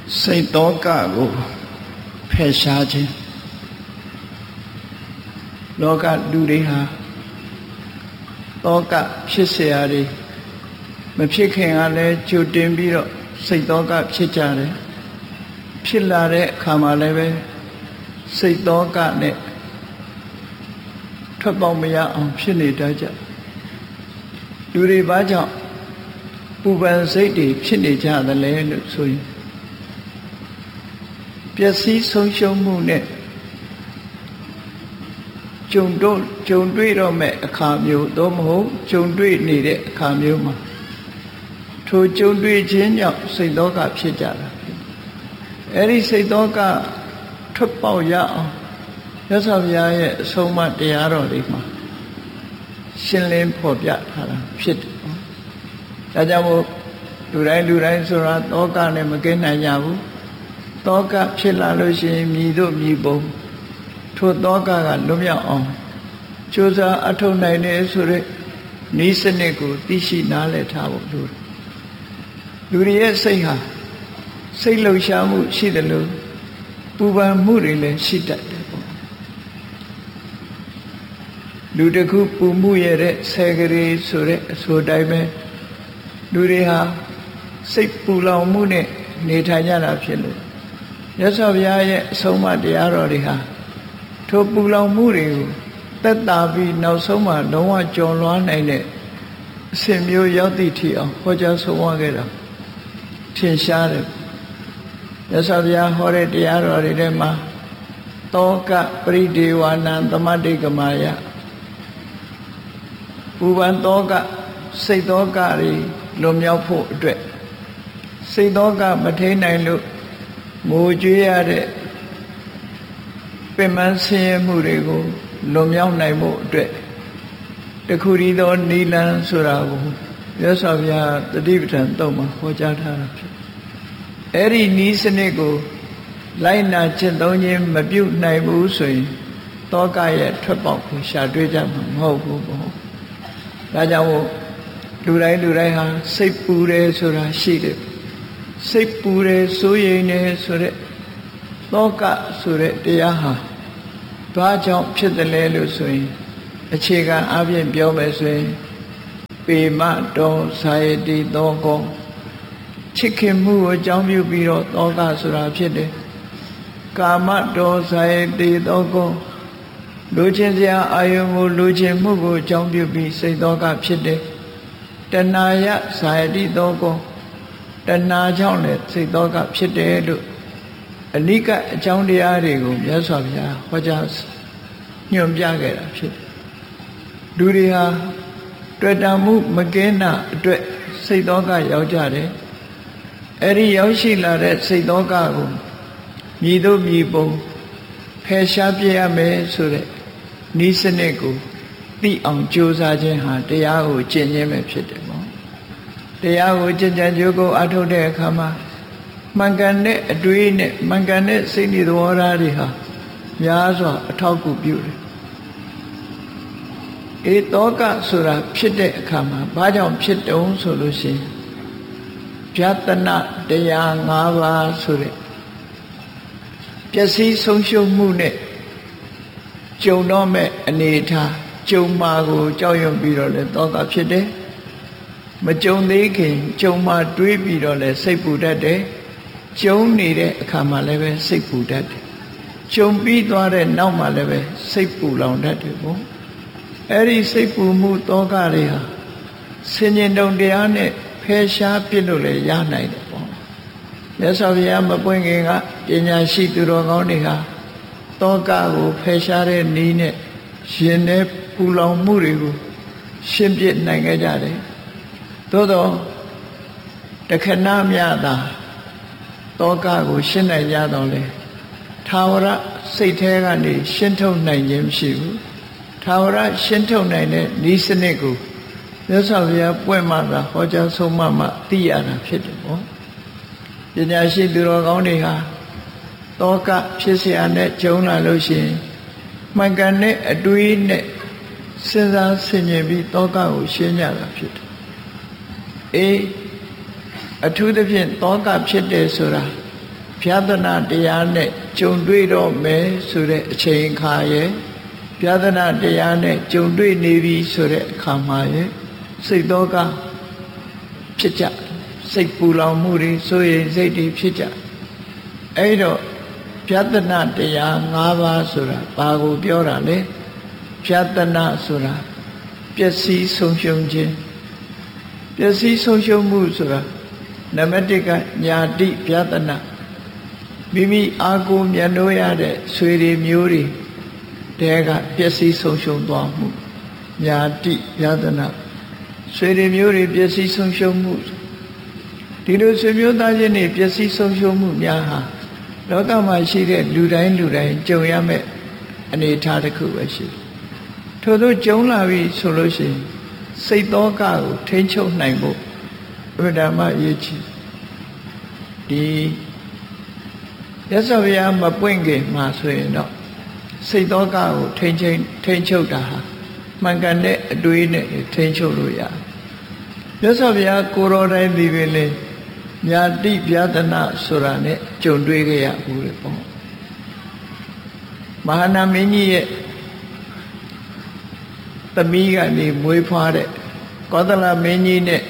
စိတ်သောကကိုဖယ်ရှားခြင်းလောကလူတွေဟာသောကဖြစ်เสียရည်မဖြစ်ခင်ကလည်းကြိုတင်ပြီးတော့စိတ်သောကဖြစ်ကြတယ်ဖြစ်လာတဲ့အခါမှာလည်းပဲစိတ်သောကနဲ့ထွက်ပေါက်မရအောင်ဖြစ်နေတတ်ကြလူတွေဘာကြောင့်ပူပန်စိတ်တွေဖြစ်နေကြသလဲလို့ဆိုရင်ပျက်စီးဆုံးရှုံးမှုနဲ့ကြုံတွေ့တော့မဲ့အခါမျိုးသို့မဟုတ်ကြုံတွေ့နေတဲ့အခါမျိုးမှာထိုကြုံတွေ့ခြင်းကြောင့်စိတ်သောကဖြစ်ကြတာအဲ့ဒီစိတ်သောကထွက်ပေါက်ရအောင်မြတ်စွာဘုရားရဲ့အဆုံးအမတရားတော်တွေမှာရှင်းလင်းဖော်ပြထားတာဖြစ်တယ်။ဒါကြောင့်မို့လူတိုင်းဆိုတာသောကနဲ့မကင်းနိုင်ကြဘူး။သောကဖြစ်လာလို့ရှိရင်မြည်တို့မြည်ပုံထိုသောကလွတ်မြောက်အောင်ကြိုးစားအထောက်နိုင်တယ်ဆိုတဲ့နည်းစနစ်ကိုသိရှိနားလည်ထားဖို့လိုတယ်။လူတွေရဲ့စိတ်ဟာစိတ်လှုပ်ရှားမှုရှိတယ်လို့ပူပန်မှုတွေလည်းရှိတတ်တယ်ပေါ့လူတစ်ခုပူမှုရတဲ့ဆယ်ကလေးဆိုတဲ့အဆိုတိုင်းပဲလူတွေဟာစိတ်ပူလောင်မှုနဲ့နေထိုင်ကြတာဖြစ်လို့မြတ်စွာဘုရားရဲ့အဆုံးအမတရားတော်တွေဟာထိုပူလောင်မှုတွေကိုသက်သာပြီးနောက်ဆုံးမှလုံးဝကျော်လွှားနိုင်တဲ့အစဉ်မျိုးရောက်သည့်ထိအောင်ဟောကြားဆုံးမခဲ့တာထင်ရှားတယ်မြတ်စွာဘုရားဟောတဲ့တရားတော်တွေထဲမှာသောကပရိဒေဝနံသမတိကမာယပူပန်သောကစိတ်သောကတွေလွန်မြောက်ဖို့အတွက်စိတ်သောကမထိန်နိုင်လို့ငိုကြွေးရတဲ့ပင်မဆင်းရဲမှုတွေကိုလွန်မြောက်နိုင်ဖို့အတွက်တခုတည်းသောနိလန်းဆိုတာကိုမြတ်စွာဘုရားတတိပဋ္ဌာန်သုံးမှာဟောကြားထားတာဖြစ်အဲ့ဒီနည်းစနစ်ကိုလိုက်နာကျင့်သုံးခြင်းမပြုနိုင်ဘူးဆိုရင်သောကရဲ့ထွက်ပေါက်ကိုရှာတွေ့ကြမှာမဟုတ်ဘူးပေါ့ဒါကြောင့်လူတိုင်းဟာစိတ်ပူတယ်ဆိုတာရှိတယ်စိတ်ပူတယ်စိုးရိမ်တယ်ဆိုတဲ့သောကဆိုတဲ့တရားဟာဘာကြောင့်ဖြစ်တယ်လဲလို့ဆိုရင်အခြေခံအပြင်ပြောမယ်ဆိုရင်ပေမတောဇာယတိသောကောချစ်ခင်မှုကိုအကြောင်းပြုပြီးတော့သောကဆိုတာဖြစ်တယ်ကာမတောဇာယတိသောကောလူချင်းစရာအာယုံကိုလူချင်းမှုကိုအကြောင်းပြုပြီးစိတ်သောကဖြစ်တယ်တဏှာယဇာယတိသောကောတဏှာကြောင့်လည်းစိတ်သောကဖြစ်တယ်လို့အနိကအကြောင်းတရားတွေကိုမြတ်စွာဘုရားဟောကြားညွှန်ပြခဲ့တာဖြစ်တယ်လူတွေဟာတွေ့တာမှုမကင်းတာအတွက်စိတ်သောကရောက်ကြတယ်အဲ့ဒီရောက်ရှိလာတဲ့စိတ်သောကကိုမြည်တို့မြည်ပုံဖယ်ရှားပြရမယ်ဆိုတဲ့နည်းစနစ်ကိုသိအောင်ကြိုးစားခြင်းဟာတရားကိုကျင့်ခြင်းပဲဖြစ်တယ်ပေါ့တရားကိုကျင့်ကြံကြိုးကိုအထုတ်တဲ့အခါမှာမှန်ကန်တဲ့အတွေးနဲ့မှန်ကန်တဲ့စိတ်ဓာတ်တွေဟာများစွာအထောက်အကူပြုတယ်သောကဆိုတာဖြစ်တဲ့အခါမှာဘာကြောင့်ဖြစ်တုံးဆိုလို့ရှိရင်ဗျာတနာတရား၅ပါးဆိုတဲ့ပျက်စီးဆုံးရှုံးမှုနဲ့ကြုံတော့မဲ့အနေထားကြုံမှာကိုကြောက်ရွံ့ပြီးတော့လဲသောကဖြစ်တယ်မကြုံသေးခင်ကြုံမှာတွေးပြီးတော့လဲစိတ်ပူတတ်တယ်ကြုံနေတဲ့အခါမှာလည်းပဲစိတ်ပူတတ်တယ်ကြုံပြီးသွားတဲ့နောက်မှာလည်းပဲစိတ်ပူလောင်တတ်တယ်ပေါ့အဲ့ဒီစိတ်ပူမှုသောကတွေဟာဆင်ញင်တုံတရားနဲ့ဖယ်ရှားပြစ်လို့လည်းရနိုင်တယ်ပေါ့မြတ်စွာဘုရားမပွင့်ခင်ကပညာရှိသူတော်ကောင်းတွေဟာသောကကိုဖယ်ရှားတဲ့နည်းနဲ့ရှင်တဲ့ပူလောင်မှုတွေကိုရှင်းပြနိုင်ခဲ့ကြတယ်သို့တော့တခဏမြတာသောကကိုရှင်းနိုင်ကြတော့လေထာဝရစိတ်แท้ကနေရှင်းထုတ်နိုင်ခြင်းမရှိဘူးထာဝရရှင်းထုတ်နိုင်တဲ့ဤစနစ်ကိုမြတ်စွာဘုရားပွင့်မှသာဟောကြားဆုံးမသိရတာဖြစ်တယ်ပေါ့ပညာရှိသူတော်ကောင်းတွေဟာသောကဖြစ်เสียနဲ့ကြုံလာလို့ရှိရင်မှန်ကန်တဲ့အတွေးနဲ့စဉ်းစားဆင်ခြင်ပြီးသောကကိုရှင်းကြတာဖြစ်တယ်အထူးသဖြင့်သောကဖြစ်တယ်ဆိုတာဗျာဒနာတရားနဲ့ကြုံတွေ့တော့မယ်ဆိုတဲ့အချိန်အခါရဲ့ဗျာဒနာတရားနဲ့ကြုံတွေ့နေပြီဆိုတဲ့အခါမှာရဲ့စိတ်တော့ကဖြစ်ကြစိတ်ပူလောင်မှုတွေဆိုရင်စိတ်တွေဖြစ်ကြအဲ့တော့ဗျာဒနာတရား၅ပါးဆိုတာဘာကိုပြောတာလဲဗျာဒနာဆိုတာပျက်စီးဆုံးရှုံးခြင်းပျက်စီးဆုံးရှုံးမှုဆိုတာနံပါတ်1ကညာတိဗျာဒနာမိမိအာကိုမြတ်လို့ရတဲ့ဆွေတွေမျိုးတွေတဲကပျက်စီးဆုံးရှုံးသွားမှုညာတိဗျာဒနာဆွေတွေမျိုးတွေပျက်စီးဆုံးရှုံးမှုဒီလိုဆွေမျိုးသားချင်းတွေပျက်စီးဆုံးရှုံးမှုများဟာလောကမှာရှိတဲ့လူတိုင်းကြုံရမယ့်အနေအထားတစ်ခုပဲရှိထို့သောကြုံလာပြီဆိုလို့ရှိရင်စိတ်သောကကိုထိန်းချုပ်နိုင်ဖို့ဘုရားမအရေးကြီးဒီရသော်ဗျာမပွင့်ခင်မှာဆိုရင်တော့စိတ်သောကကိုထိန်းချုပ်တာဟာမှန်ကန်တဲ့အတွေးနဲ့ထိန်းချုပ်လို့ရတယ်ရသော်ဗျာကိုရောတိုင်းဒီပင်လေညာတိဗျာဒနာဆိုတာနဲ့ကြုံတွေ့ခဲ့ရဘူးလေပေါ့မဟာနာမင်းကြီးရဲ့သမီးကနေမွေးဖွားတဲ့ကောသလမင်းကြီးနဲ့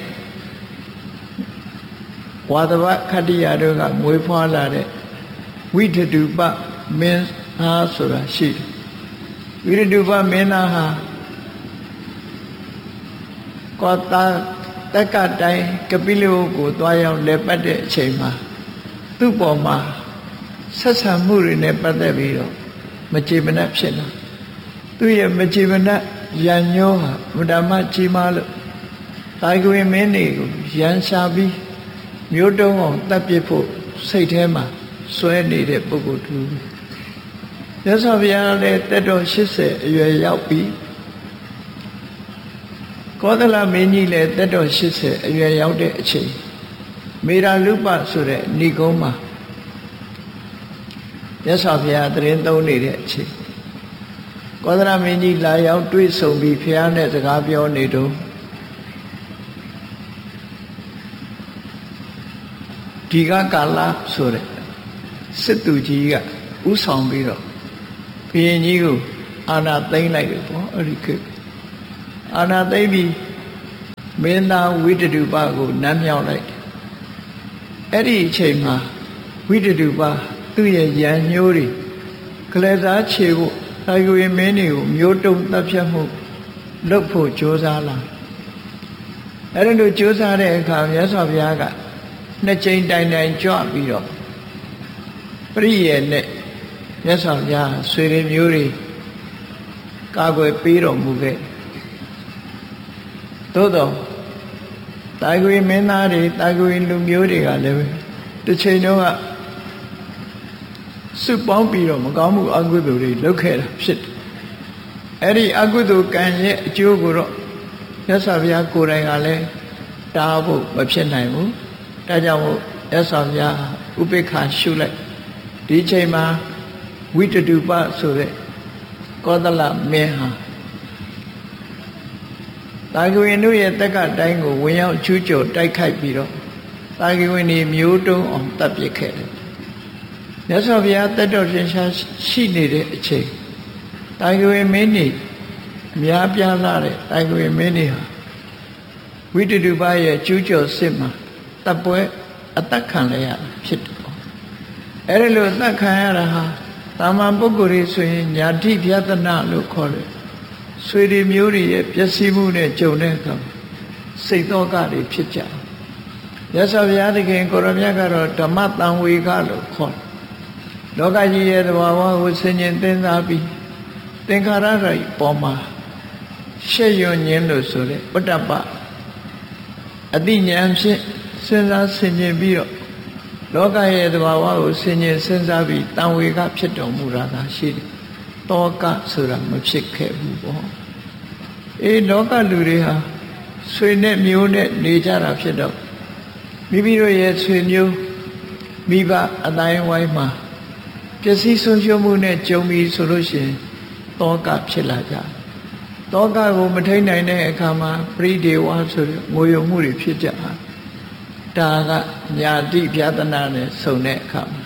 ဝါသဗခတ္တိယတို့ကမွေးဖွားလာတဲ့ဝိတတုပမင်းသားဆိုတာရှိတယ်ဝိတတုပမင်းသားဟာကောတာတက္ကတိုင်းကပိလကိုသွားရောက်လဲပတ်တဲ့အချိန်မှာသူ့ပေါ်မှာဆက်ဆံမှုတွေနဲ့ပတ်သက်ပြီးတော့မကြေမနက်ဖြစ်လာသူရဲ့မကြေမနက်ရန်ညောဟာဗုဒ္ဓမကြီးမားလို့တာဂဝေမင်းတွေကိုရန်ရှာပြီးမျိုးတုံးအောင်တပ်ပစ်ဖို့စိတ်ထဲမှာစွဲနေတဲ့ပုဂ္ဂိုလ်တူမြတ်စွာဘုရားလည်းတက်တော်80အရွယ်ရောက်ပြီးကောသလမင်းကြီးလည်းတက်တော်80အရွယ်ရောက်တဲ့အချိန်မေရာလုပဆိုတဲ့ဏိကုံးမှာမြတ်စွာဘုရားတရင်သုံးနေတဲ့အချိန်ကောသလမင်းကြီးလာရောက်တွေ့ဆုံပြီးဘုရားနဲ့စကားပြောနေတော့ဒီကကာလဆိုတဲ့စစ်သူကြီးကဥဆောင်ပြီးတော့ဘုရင်ကြီးကိုအာဏာသိမ်းလိုက်တယ်ပေါ့အဲ့ဒီခေတ်အာဏာသိမ်းပြီးမင်းသားဝိတတုပကိုနမ်းမြောက်လိုက်အဲ့ဒီအချိန်မှာဝိတတုပသူ့ရဲ့ရန်ညိုးတွေကလေးစားခြေဖို့တာဂဝေမင်းတွေကိုမျိုးတုံတပ်ဖြတ်မှုလုပ်ဖို့ကြိုးစားလာအဲ့ဒါလိုကြိုးစားတဲ့အခါမြတ်စွာဘုရားကနှစ်ကြိမ်တိုင်ကြွပြီးတော့ပရိယေနဲ့မြတ်စွာဘုရားဆွေတွေမျိုးတွေကာကွယ်ပေးတော်မူခဲ့သို့တော့တာဂဝေမင်းသားတွေတာဂဝေလူမျိုးတွေကလည်းတစ်ချိန်တော့ကစုပေါင်းပြီးတော့မကောင်းမှုအကုသိုလ်တွေလုပ်ခဲ့တာဖြစ်တယ်အဲ့ဒီအကုသိုလ်ကံရဲ့အကျိုးကိုတော့မြတ်စွာဘုရားကိုယ်တိုင်ကလည်းတားဖို့မဖြစ်နိုင်ဘူးဒါကြောင့်မို့မြတ်စွာဘုရားဥပိ္ပခာရှုလိုက်ဒီချိန်မှာဝိတတုပဆိုတဲ့ကောသလမင်းဟာတာဂဝေတို့ရဲ့တက္ကတိုင်းကိုဝင်ရောက်ကျူးကျော်တိုက်ခိုက်ပြီးတော့တာဂဝေနေမျိုးတုံးအောင်တပ်ပစ်ခဲ့တယ်မြတ်စွာဘုရားတက်တော်ရှင်ရှားရှိနေတဲ့အချိန်တာဂဝေမင်းကြီးအများပြားလာတဲ့တာဂဝေမင်းကြီးဟာဝိတတုပရဲ့ကျူးကျော်စစ်မှာတပ်ပွဲအသက်ခံရရဖြစ်တယ်ပေါ့အဲ့ဒါလိုအသက်ခံရတာဟာတာမန်ပုဂ္ဂိုလ်တွေဆိုရင်ညာတိဗျာဒနာလို့ခေါ်တယ်ဆွေတွေမျိုးတွေရဲ့ပျက်စီးမှုနဲ့ကြုံတဲ့အခါစိတ်သောကတွေဖြစ်ကြရသော်ဘုရားသခင်ကိုရမြတ်ကတော့ဓမ္မတံဝေကလို့ခေါ်တယ်လောကကြီးရဲ့သဘာဝကိုဆင်ញင်သင်စားပြီးသင်္ခါရတွေပေါ်မှာရှက်ရွံ့ခြင်းလို့ဆိုတဲ့ပတ္တပအတိဉာဏ်ဖြင့်စဉ်းစားဆင်ញင်ပြီးတော့လောကရဲ့သဘာဝကိုဆင်ញင်စဉ်းစားပြီးတံဝေကဖြစ်တော်မူတာသာရှိတယ်တောကဆိုတာမဖြစ်ခဲ့ဘူးပေါ့လောကလူတွေဟာဆွေနဲ့မျိုးနဲ့နေကြတာဖြစ်တော့မိမိတို့ရဲ့ဆွေမျိုးမိဘအတိုင်းဝိုင်းမှာပျက်စီးဆုံးရှုံးမှုနဲ့ကြုံပြီးဆိုလို့ရှိရင်တောကဖြစ်လာကြတောကကိုမထိန်နိုင်တဲ့အခါမှာပရိဒေဝဆိုတဲ့ငိုယုံမှုတွေဖြစ်ကြတာကညာတိဗျာဒနာနဲ့ဆုံတဲ့အခါမှာ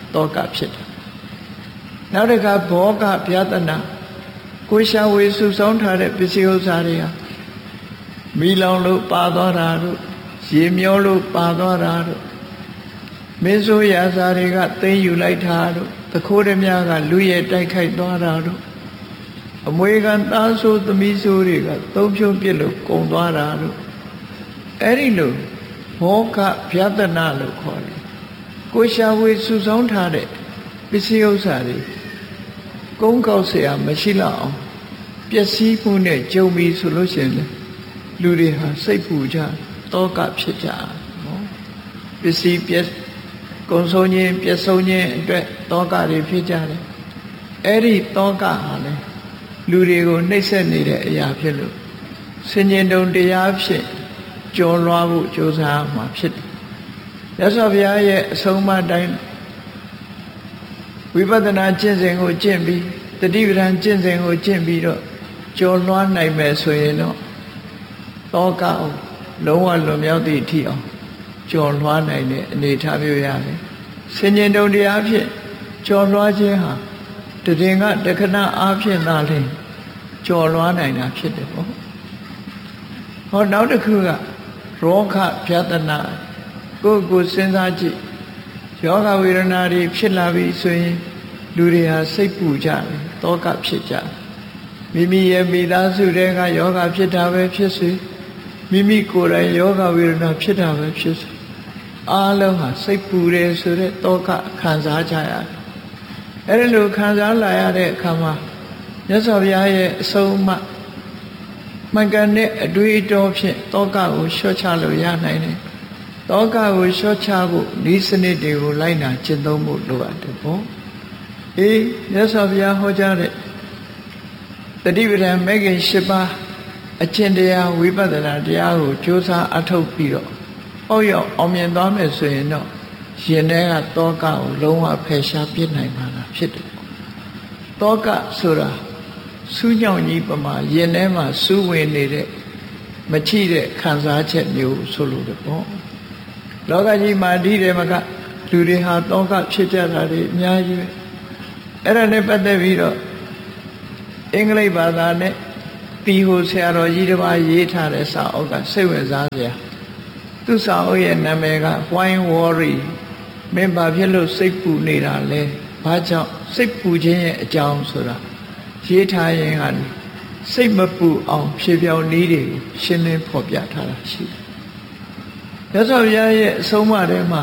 တောကဖြစ်တယ်နောက်တစ်ခါဘောကဗျာဒနာကိုရှာဝေစုဆောင်ထားတဲ့ပစ္စည်းဥစ္စာတွေဟာမီလောင်လို့ပါသွားတာတို့ရေမျောလို့ပါသွားတာတို့မင်းဆိုးရာဇာတွေကသိမ်းယူလိုက်တာတို့တခိုးဓမြကလူရဲ့တိုက်ခိုက်သွားတာတို့အမွေခံသားဆိုးသမီးဆိုးတွေကသုံးဖြုံးပြစ်လို့ကုံသွားတာတို့အဲ့ဒီလိုဘောကဗျာဒနာလို့ခေါ်တယ်ကိုရှာဝေစုဆောင်ထားတဲ့ပစ္စည်းဥစ္စာတွေကုန်းကောက်เสียမရှိတော့အောင်ပျက်စီးမှုနဲ့ကြုံပြီးဆိုလို့ရှိရင်လူတွေဟာစိတ်ပူကြတောကဖြစ်ကြနော်ပစ္စည်းပျက်ကုံဆုံးခြင်းပျက်ဆုံးခြင်းအတွက်တောကတွေဖြစ်ကြတယ်အဲ့ဒီတောကဟာလေလူတွေကိုနှိပ်စက်နေတဲ့အရာဖြစ်လို့ဆင်ញင်တုံတရားဖြင့်ကျော်လွှားဖို့ကြိုးစားမှာဖြစ်တယ်မြတ်စွာဘုရားရဲ့အဆုံးအမတိုင်းဝိပဿနာကျင့်စဉ်ကိုကျင့်ပြီးတတိပဌာန်ကျင့်စဉ်ကိုကျင့်ပြီးတော့ကျော်လွှားနိုင်မယ်ဆိုရင်တော့တောကအောင်လုံးဝလွန်မြောက်သည့်အထိအောင်ကျော်လွှားနိုင်တဲ့အနေအထားမျိုးရတယ်။ဆင်ញင်တုံတရားဖြင့်ကျော်လွှားခြင်းဟာတည်ငါတခဏအားဖြင့်သာလျှင်ကျော်လွှားနိုင်တာဖြစ်တယ်ပေါ့။ဟောနောက်တစ်ခုကရောဂဗျာဒနာကိုယ်ကိုစဉ်းစားကြည့်ယောဂဝေဒနာတွေဖြစ်လာပြီဆိုရင်လူတွေဟာစိတ်ပူကြတယ်တောကဖြစ်ကြမိမိရဲ့မိသားစုတွေကယောဂဖြစ်တာပဲဖြစ်စေမိမိကိုယ်တိုင်ယောဂဝေဒနာဖြစ်တာပဲဖြစ်စေအားလုံးဟာစိတ်ပူတယ်ဆိုတဲ့တောကခံစားကြရတယ်အဲ့ဒီလိုခံစားလာရတဲ့အခါမှာမြတ်စွာဘုရားရဲ့အဆုံးအမမှန်ကန်တဲ့အတွေ့အကြုံဖြင့်တောကကိုလျှော့ချလို့ရနိုင်တယ်တောကကိုလျှော့ချဖို့ဤစနစ်တွေကိုလိုက်နာကျင့်သုံးဖို့လိုအပ်တယ်ပေါ့အေးမြတ်စွာဘုရားဟောကြားတဲ့တတိပဌာန်မဲ့ခင်၈ပါးအကျင့်တရားဝိပဿနာတရားကိုကြိုးစားအထောက်ပြီးတော့ပေါ့ရောက်အောင်မြင်သွားမယ်ဆိုရင်တော့ရင်ထဲကတောကကိုလုံးဝဖယ်ရှားပြစ်နိုင်မှာဖြစ်တယ်တောကဆိုတာစူးညောင်ကြီးပမာရင်ထဲမှာစူးဝင်နေတဲ့မချိတဲ့ခံစားချက်မျိုးဆိုလို့တယ်ပေါ့လောကကြီးမှာဒီတယ်မကလူတွေဟာတောကဖြစ်ကြတာတွေအများကြီးပဲအဲ့ဒါနဲ့ပတ်သက်ပြီးတော့အင်္ဂလိပ်ဘာသာနဲ့တီဟိုဆရာတော်ကြီးတစ်ပါးရေးထားတဲ့စာအုပ်ကစိတ်ဝင်စားစရာသူစာအုပ်ရဲ့နာမည်က Why Worry မင်းဘာဖြစ်လို့စိတ်ပူနေတာလဲဘာကြောင့်စိတ်ပူခြင်းရဲ့အကြောင်းဆိုတာရေးထားရင်ကစိတ်မပူအောင်ဖြေပြောင်းနည်းတွေကိုရှင်းလင်းဖော်ပြထားတာရှိတယ်မြတ်စွာဘုရားရဲ့အဆုံးအမထဲမှာ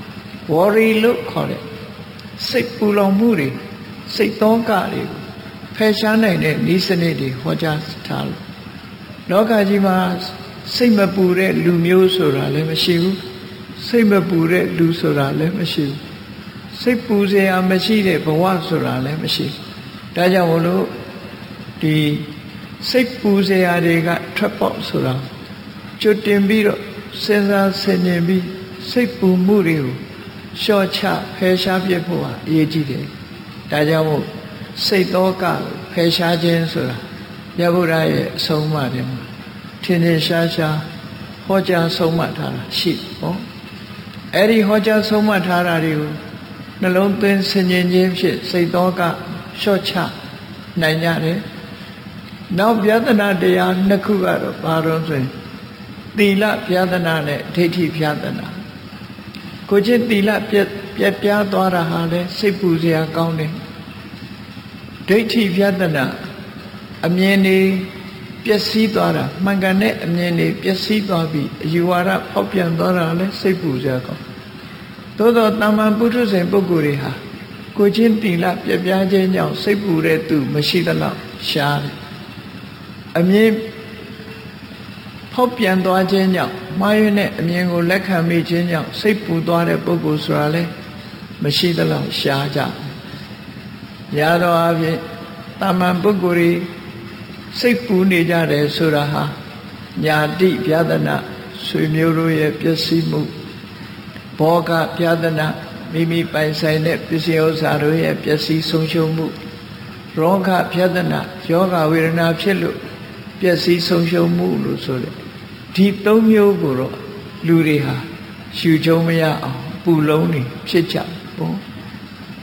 worry လို့ခေါ်တဲ့စိတ်ပူလောင်မှုတွေစိတ်သောကတွေကိုဖယ်ရှားနိုင်တဲ့နည်းစနစ်တွေဟောကြားထားလို့လောကကြီးမှာစိတ်မပူတဲ့လူမျိုးဆိုတာလည်းမရှိဘူးစိတ်မပူတဲ့လူဆိုတာလည်းမရှိဘူးစိတ်ပူစရာမရှိတဲ့ဘဝဆိုတာလည်းမရှိဘူးဒါကြောင့်မို့လို့ဒီစိတ်ပူစရာတွေကထွက်ပေါက်ဆိုတာကျွတ်တင်ပြီးတော့စဉ်းစားဆင်ခြင်ပြီးစိတ်ပူမှုတွေကိုလျှော့ချဖယ်ရှားပြစ်ဖို့ဟာအရေးကြီးတယ်ဒါကြောင့်မို့စိတ်သောကဖယ်ရှားခြင်းဆိုတာမြတ်ဗုဒ္ဓရဲ့အဆုံးအမတွေမှာထင်ထင်ရှားရှားဟောကြားဆုံးမထားတာရှိပေါ့အဲ့ဒီဟောကြားဆုံးမထားတာတွေကိုနှလုံးသွင်းဆင်ခြင်ခြင်းဖြင့်စိတ်သောကလျှော့ချနိုင်ကြတယ်နောက်ဗျာဒနာတရားနှစ်ခုကတော့ဘာလို့ဆိုရင်သီလဗျာဒနာနဲ့ဒိဋ္ဌိဗျာဒနာကိုချင်းသီလပြက်ပြားသွားတာဟာလဲစိတ်ပူစရာကောင်းတယ်ဒိဋ္ဌိဗျာဒနာအမြင်တွေပျက်စီးသွားတာမှန်ကန်တဲ့အမြင်တွေပျက်စီးသွားပြီးအယူဝါဒဖောက်ပြန်သွားတာလဲစိတ်ပူစရာကောင်းသို့သောတမ္မာပုထုဇဉ်ပုဂ္ဂိုလ်တွေဟာကိုချင်းသီလပြက်ပြားခြင်းကြောင့်စိတ်ပူတဲ့သူမရှိသလောက်ရှားတယ်အမြင်ဖောက်ပြန်သွားခြင်းကြောင့်မှားယွင်းတဲ့အမြင်ကိုလက်ခံမိခြင်းကြောင့်စိတ်ပူသွားတဲ့ပုဂ္ဂိုလ်ဆိုတာလဲမရှိသလောက်ရှားကြရတော့အဖြစ်တာမန်ပုဂ္ဂိုလ်တွေစိတ်ပူနေကြတယ်ဆိုတာဟာညာတိဗျာဒနာဆွေမျိုးတို့ရဲ့ပျက်စီးမှုဘောဂဗျာဒနာမိမိပိုင်ဆိုင်တဲ့ပစ္စည်းဥစ္စာတို့ရဲ့ပျက်စီးဆုံးရှုံးမှုရောဂဗျာဒနာယောဂဝေဒနာဖြစ်လို့ပျက်စီးဆုံးရှုံးမှုလို့ဆိုတဲ့ဒီသုံးမျိုးကိုတော့လူတွေဟာရှုချုံမရအောင်ပူလုံးနေဖြစ်ကြပေါ့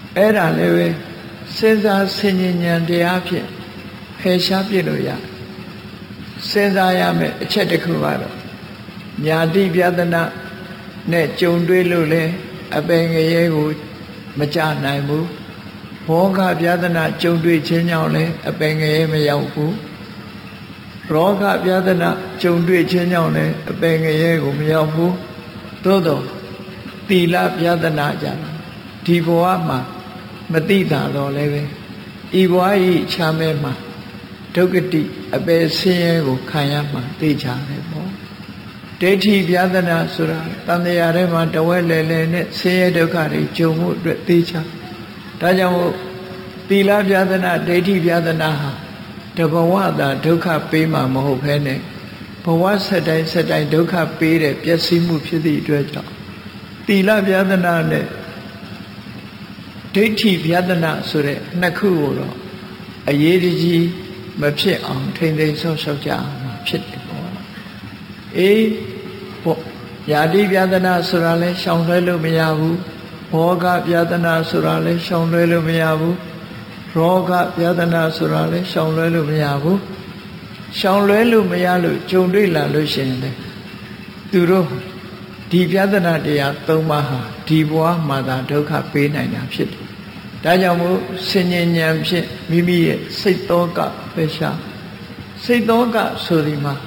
အဲ့ဒါလည်းပဲစဉ်းစားဆင်ញဉာဏ်တရားဖြင့်ဖယ်ရှားပြလို့ရစဉ်းစားရမယ်အချက်တစ်ခုကတော့ညာတိပြဒနာနဲ့ကြုံတွေ့လို့လဲအပင်ငရဲကိုမကြနိုင်ဘူးဘောဂပြဒနာကြုံတွေ့ခြင်းကြောင့်လဲအပင်ငရဲမရောက်ဘူးရောဂပြဒနာကြုံတွေ့ခြင်းကြောင့်လဲအပင်ငရဲကိုမရောက်ဘူးသို့တော့သီလပြဒနာကြဒီဘဝမှာမတိတာတော့လည်းပဲဤဘဝဤချမ်းမဲမှာဒုက္ခတိအပေဆင်းရဲကိုခံရမှာသိချတယ်ပေါ့ဒိဋ္ဌိပြဒနာဆိုတာတန်တရားထဲမှာတဝဲလဲလဲနဲ့ဆင်းရဲဒုက္ခတွေကြုံမှုအတွက်သိချဒါကြောင့်မို့သီလပြဒနာဒိဋ္ဌိပြဒနာဟာတဘဝသာဒုက္ခပေးမှာမဟုတ်ဘဲနဲ့ဘဝဆက်တိုင်းဆက်တိုင်းဒုက္ခပေးတဲ့ပျက်စီးမှုဖြစ်သည့်အတွက်ကြောင့်သီလပြဒနာနဲ့ဒိဋ္ဌိပြဒနာဆိုတဲ့နှစ်ခုကိုတော့အရေးကြီးမဖြစ်အောင်ထိမ့်သိမ်းဆောက်ရှောက်ကြအောင်ဖြစ်တယ်ပေါ့အေးပေါ့ယာတိပြဒနာဆိုတာလဲရှောင်လွှဲလို့မရဘူးဘောဂပြဒနာဆိုတာလဲရှောင်လွှဲလို့မရဘူးရောဂပြဒနာဆိုတာလဲရှောင်လွှဲလို့မရဘူးရှောင်လွှဲလို့မရလို့ကြုံတွေ့လာလို့ရှိရင်လေသူတို့ဒီပြဒနာတရား၃ပါးဟာဒီဘဝမှာသာဒုက္ခပေးနိုင်တာဖြစ်တယ်။ဒါကြောင့်မို့ဆင်ញဉဏ်ဖြင့်မိမိရဲ့စိတ်သောကပဲရှာစိတ်သောကဆိုဒီမှာ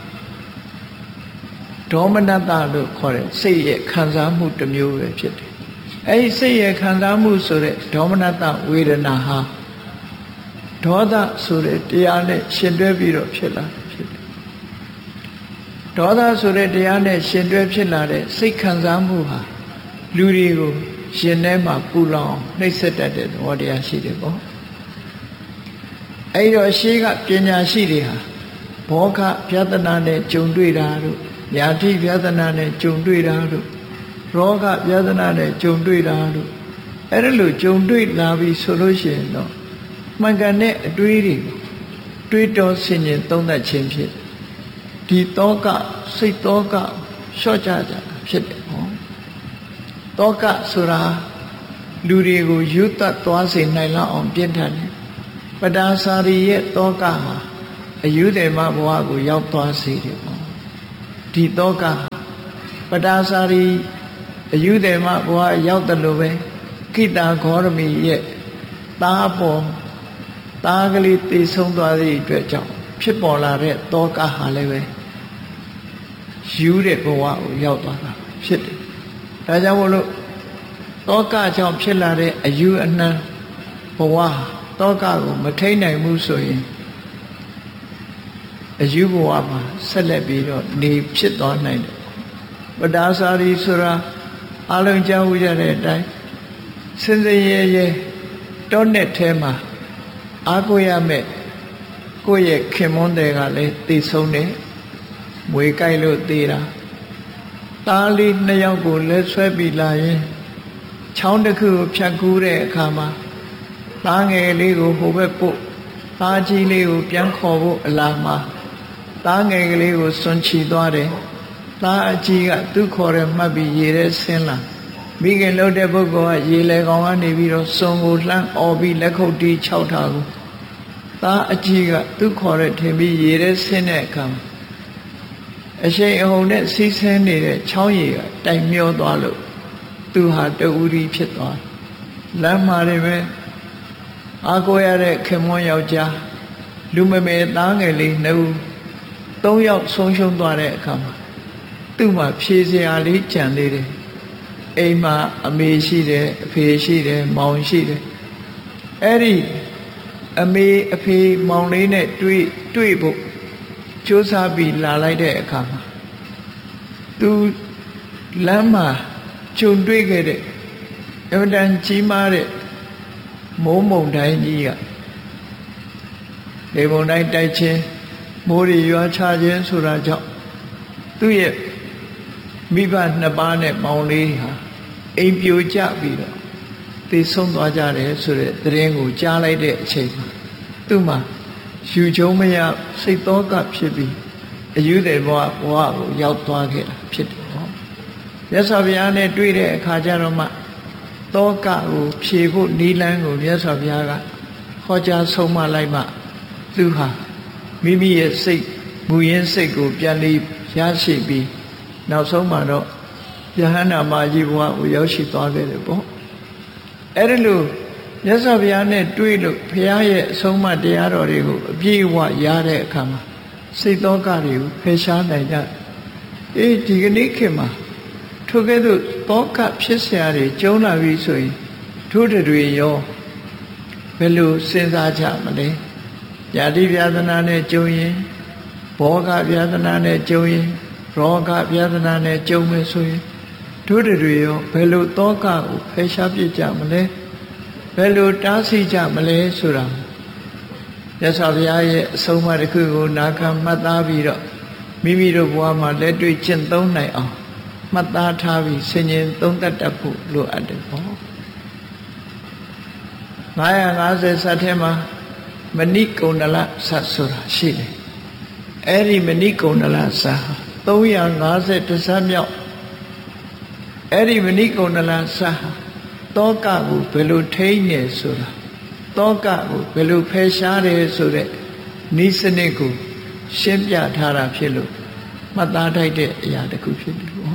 ဒေါမနတလို့ခေါ်တဲ့စိတ်ရဲ့ခံစားမှုတစ်မျိုးပဲဖြစ်တယ်။အဲဒီစိတ်ရဲ့ခံစားမှုဆိုတဲ့ဒေါမနတဝေဒနာဟာဒေါသဆိုတဲ့တရားနဲ့ရှင်တွဲပြီးတော့ဖြစ်လာဖြစ်တယ်။ဒေါသဆိုတဲ့တရားနဲ့ရှင်တွဲဖြစ်လာတဲ့စိတ်ခံစားမှုဟာလူတွေကိုရှင်ထဲမှာပူလောင်နှိပ်စက်တတ်တဲ့သဘောတရားရှိတယ်ပေါ့။အဲဒီတော့ရှေးကပညာရှိတွေဟာဘောဂပြဒနာနဲ့ကြုံတွေ့တာတို့ယာတိပြဒနာနဲ့ကြုံတွေ့တာတို့ရောဂပြဒနာနဲ့ကြုံတွေ့တာတို့အဲ့ဒါလို့ကြုံတွေ့လာပြီဆိုလို့ရှိရင်တော့မှန်ကန်တဲ့အတွေးတွေးတော်ဆင်ញင်သုံးသပ်ခြင်းဖြင့်ဒီတောကစိတ်တောကလျှော့ကြကြဖြစ်တယ်ဟောတောကဆိုတာလူတွေကိုယူတတ်သွားစေနိုင်လောက်အောင်ပြင်းထန်တယ်ပဒါစာရီရဲ့တောကဟာအယူတယ်မဘဝကိုရောက်သွားစေတယ်ဟောဒီတောကပဒါစာရီအယူတယ်မဘဝရောက်တယ်လို့ပဲခိတာဂေါရမီရဲ့သားပေါ်သားကလေးတည်ဆုံးသွားသည့်အတွက်ကြောင့်ဖြစ်ပေါ်လာတဲ့တောကဟာလည်းပဲယူတဲ့ဘဝကိုရောက်သွားတာဖြစ်တယ်။ဒါကြောင့်မို့လို့တောကကြောင့်ဖြစ်လာတဲ့အယူအနှံဘဝတောကကိုမထိန်နိုင်ဘူးဆိုရင်အယူဘဝမှာဆက်လက်ပြီးတော့နေဖြစ်သွားနိုင်တယ်။ပဒါစာရီဆိုတာအလုံးကြားဝကြတဲ့အတိုင်းစင်စင်ရဲရဲတောနဲ့ထဲမှာအားကိုးရမယ်ကိုယ့်ရဲ့ခင်မွန်းတွေကလည်းတည်ဆုံးတယ်မွေကြိုက်လို့တည်တာသားလေးနှစ်ယောက်ကိုလက်ဆွဲပြီးလာရင်ချောင်းတစ်ခုကိုဖြတ်ကူးတဲ့အခါမှာသားငယ်လေးကိုဟိုဘက်ပို့သားကြီးလေးကိုပြန်ခေါ်ဖို့အလားမှာသားငယ်ကလေးကိုစွန့်ချီသွားတယ်သားအကြီးကသူ့ခေါ်တယ်မှတ်ပြီးရေထဲဆင်းလာမိခင်လှုပ်တဲ့ပုဂ္ဂိုလ်ကရေလေကောင်ကနေပြီးတော့စွန်ကိုလှမ်းអော်ပြီးလက်ခုပ်တီး၆ထားကိုသားအကြီးကသူ့ခေါ်တဲ့ထင်ပြီးရေထဲဆင်းတဲ့အခါအရှိန်အဟုန်နဲ့စီးဆင်းနေတဲ့ချောင်းရည်ကတိုင်မျောသွားလို့သူဟာတူရီဖြစ်သွားလမ်းမှာတွေပဲအားကိုးရတဲ့ခင်မွန်းယောက်ျားလူမမေသားငယ်လေးနှစ်ဦး၃ယောက်ဆုံးရှုံးသွားတဲ့အခါမှာသူ့မှာဖြေစရာလေးကြံသေးတယ်အိမ်မှာအမေရှိတယ်အဖေရှိတယ်မောင်ရှိတယ်အဲ့ဒီအမေအဖေမောင်လေးနဲ့တွေ့ဖို့ကြိုးစားပြီးလာလိုက်တဲ့အခါမှာသူလမ်းမှာကြုံတွေ့ခဲ့တဲ့အမှန်တန်ကြီးမားတဲ့မိုးမုန်တိုင်းကြီးကလေမုန်တိုင်းတိုက်ခြင်းမိုးတွေရွာချခြင်းဆိုတာကြောင့်သူ့ရဲ့မိဘနှစ်ပါးနဲ့မောင်လေးဟာအိမ်ပြိုကျပြီးတော့သေဆုံးသွားကြတယ်ဆိုတဲ့သတင်းကိုကြားလိုက်တဲ့အချိန်မှာသူ့မှာယူချုံမရစိတ်သောကဖြစ်ပြီးအယူတဲ့ဘဝကိုရောက်သွားခဲ့တာဖြစ်တယ်ဟောမြတ်စွာဘုရားနဲ့တွေ့တဲ့အခါကျတော့မှတောကကိုဖြေဖို့နီးလန်းကိုမြတ်စွာဘုရားကဟောကြားဆုံးမလိုက်မှသူဟာမိမိရဲ့စိတ်မူရင်းစိတ်ကိုပြန်လည်ရရှိပြီးနောက်ဆုံးမှာတော့ယဟန္တာမကြီးဘဝကိုရောက်ရှိသွားခဲ့တယ်ပေါ့အဲ့ဒါလို့မြတ်စွာဘုရားနဲ့တွေ့လို့ဘုရားရဲ့အဆုံးအမတရားတော်တွေကိုအပြည့်အဝရတဲ့အခါမှာစိတ်သောကတွေကိုဖယ်ရှားနိုင်ကြဒီကနေ့ခေတ်မှာထိုကဲ့သို့သောကဖြစ်เสียတွေကျုံလာပြီဆိုရင်ထို့တွေရောဘယ်လိုစဉ်းစားကြမလဲญาတိပြဒနာနဲ့ကျုံရင်ဘောဂပြဒနာနဲ့ကျုံရင်ရောဂပြဒနာနဲ့ကျုံမယ်ဆိုရင်တို့တွေရောဘယ်လိုသောကကိုဖယ်ရှားပြစ်ကြမလဲဘယ်လိုတားဆီးကြမလဲဆိုတာမြတ်စွာဘုရားရဲ့အဆုံးအမတစ်ခုကိုနာခံမှတ်သားပြီးတော့မိမိတို့ဘဝမှာလက်တွေ့ကျင့်သုံးနိုင်အောင်မှတ်သားထားပြီးဆင်ခြင်သုံးသပ်တတ်ဖို့လိုအပ်တယ်ပေါ့950ဇတ်ထဲမှာမဏိကုန္ဒလဇတ်ဆိုတာရှိတယ်အဲ့ဒီမဏိကုန္ဒလဇတ်350ဇတ်မြောက်အဲ့ဒီမဏိကုန္ဒလဇတ်တောကကိုဘယ်လိုထိန်းနေဆိုတာတောကကိုဘယ်လိုဖယ်ရှားတယ်ဆိုတဲ့ဤစနစ်ကိုရှင်းပြထားတာဖြစ်လို့မှတ်သားထိုက်တဲ့အရာတစ်ခုဖြစ်တယ်ပေါ့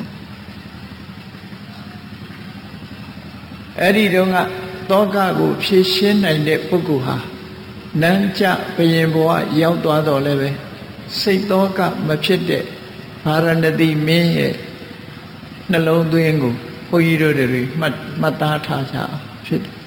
အဲ့ဒီတော့ကတောကကိုဖြည့်ရှင်းနိုင်တဲ့ပုဂ္ဂိုလ်ဟာနန်းကျဘယင်ဘဝရောက်သွားတော့လည်းပဲစိတ်တောကမဖြစ်တဲ့ဗာရဏသီမင်းရဲ့နှလုံးသွင်းကိုဘုန်းကြီးတို့တွေမှတ်သားထားကြအောင်ဖြစ်တယ်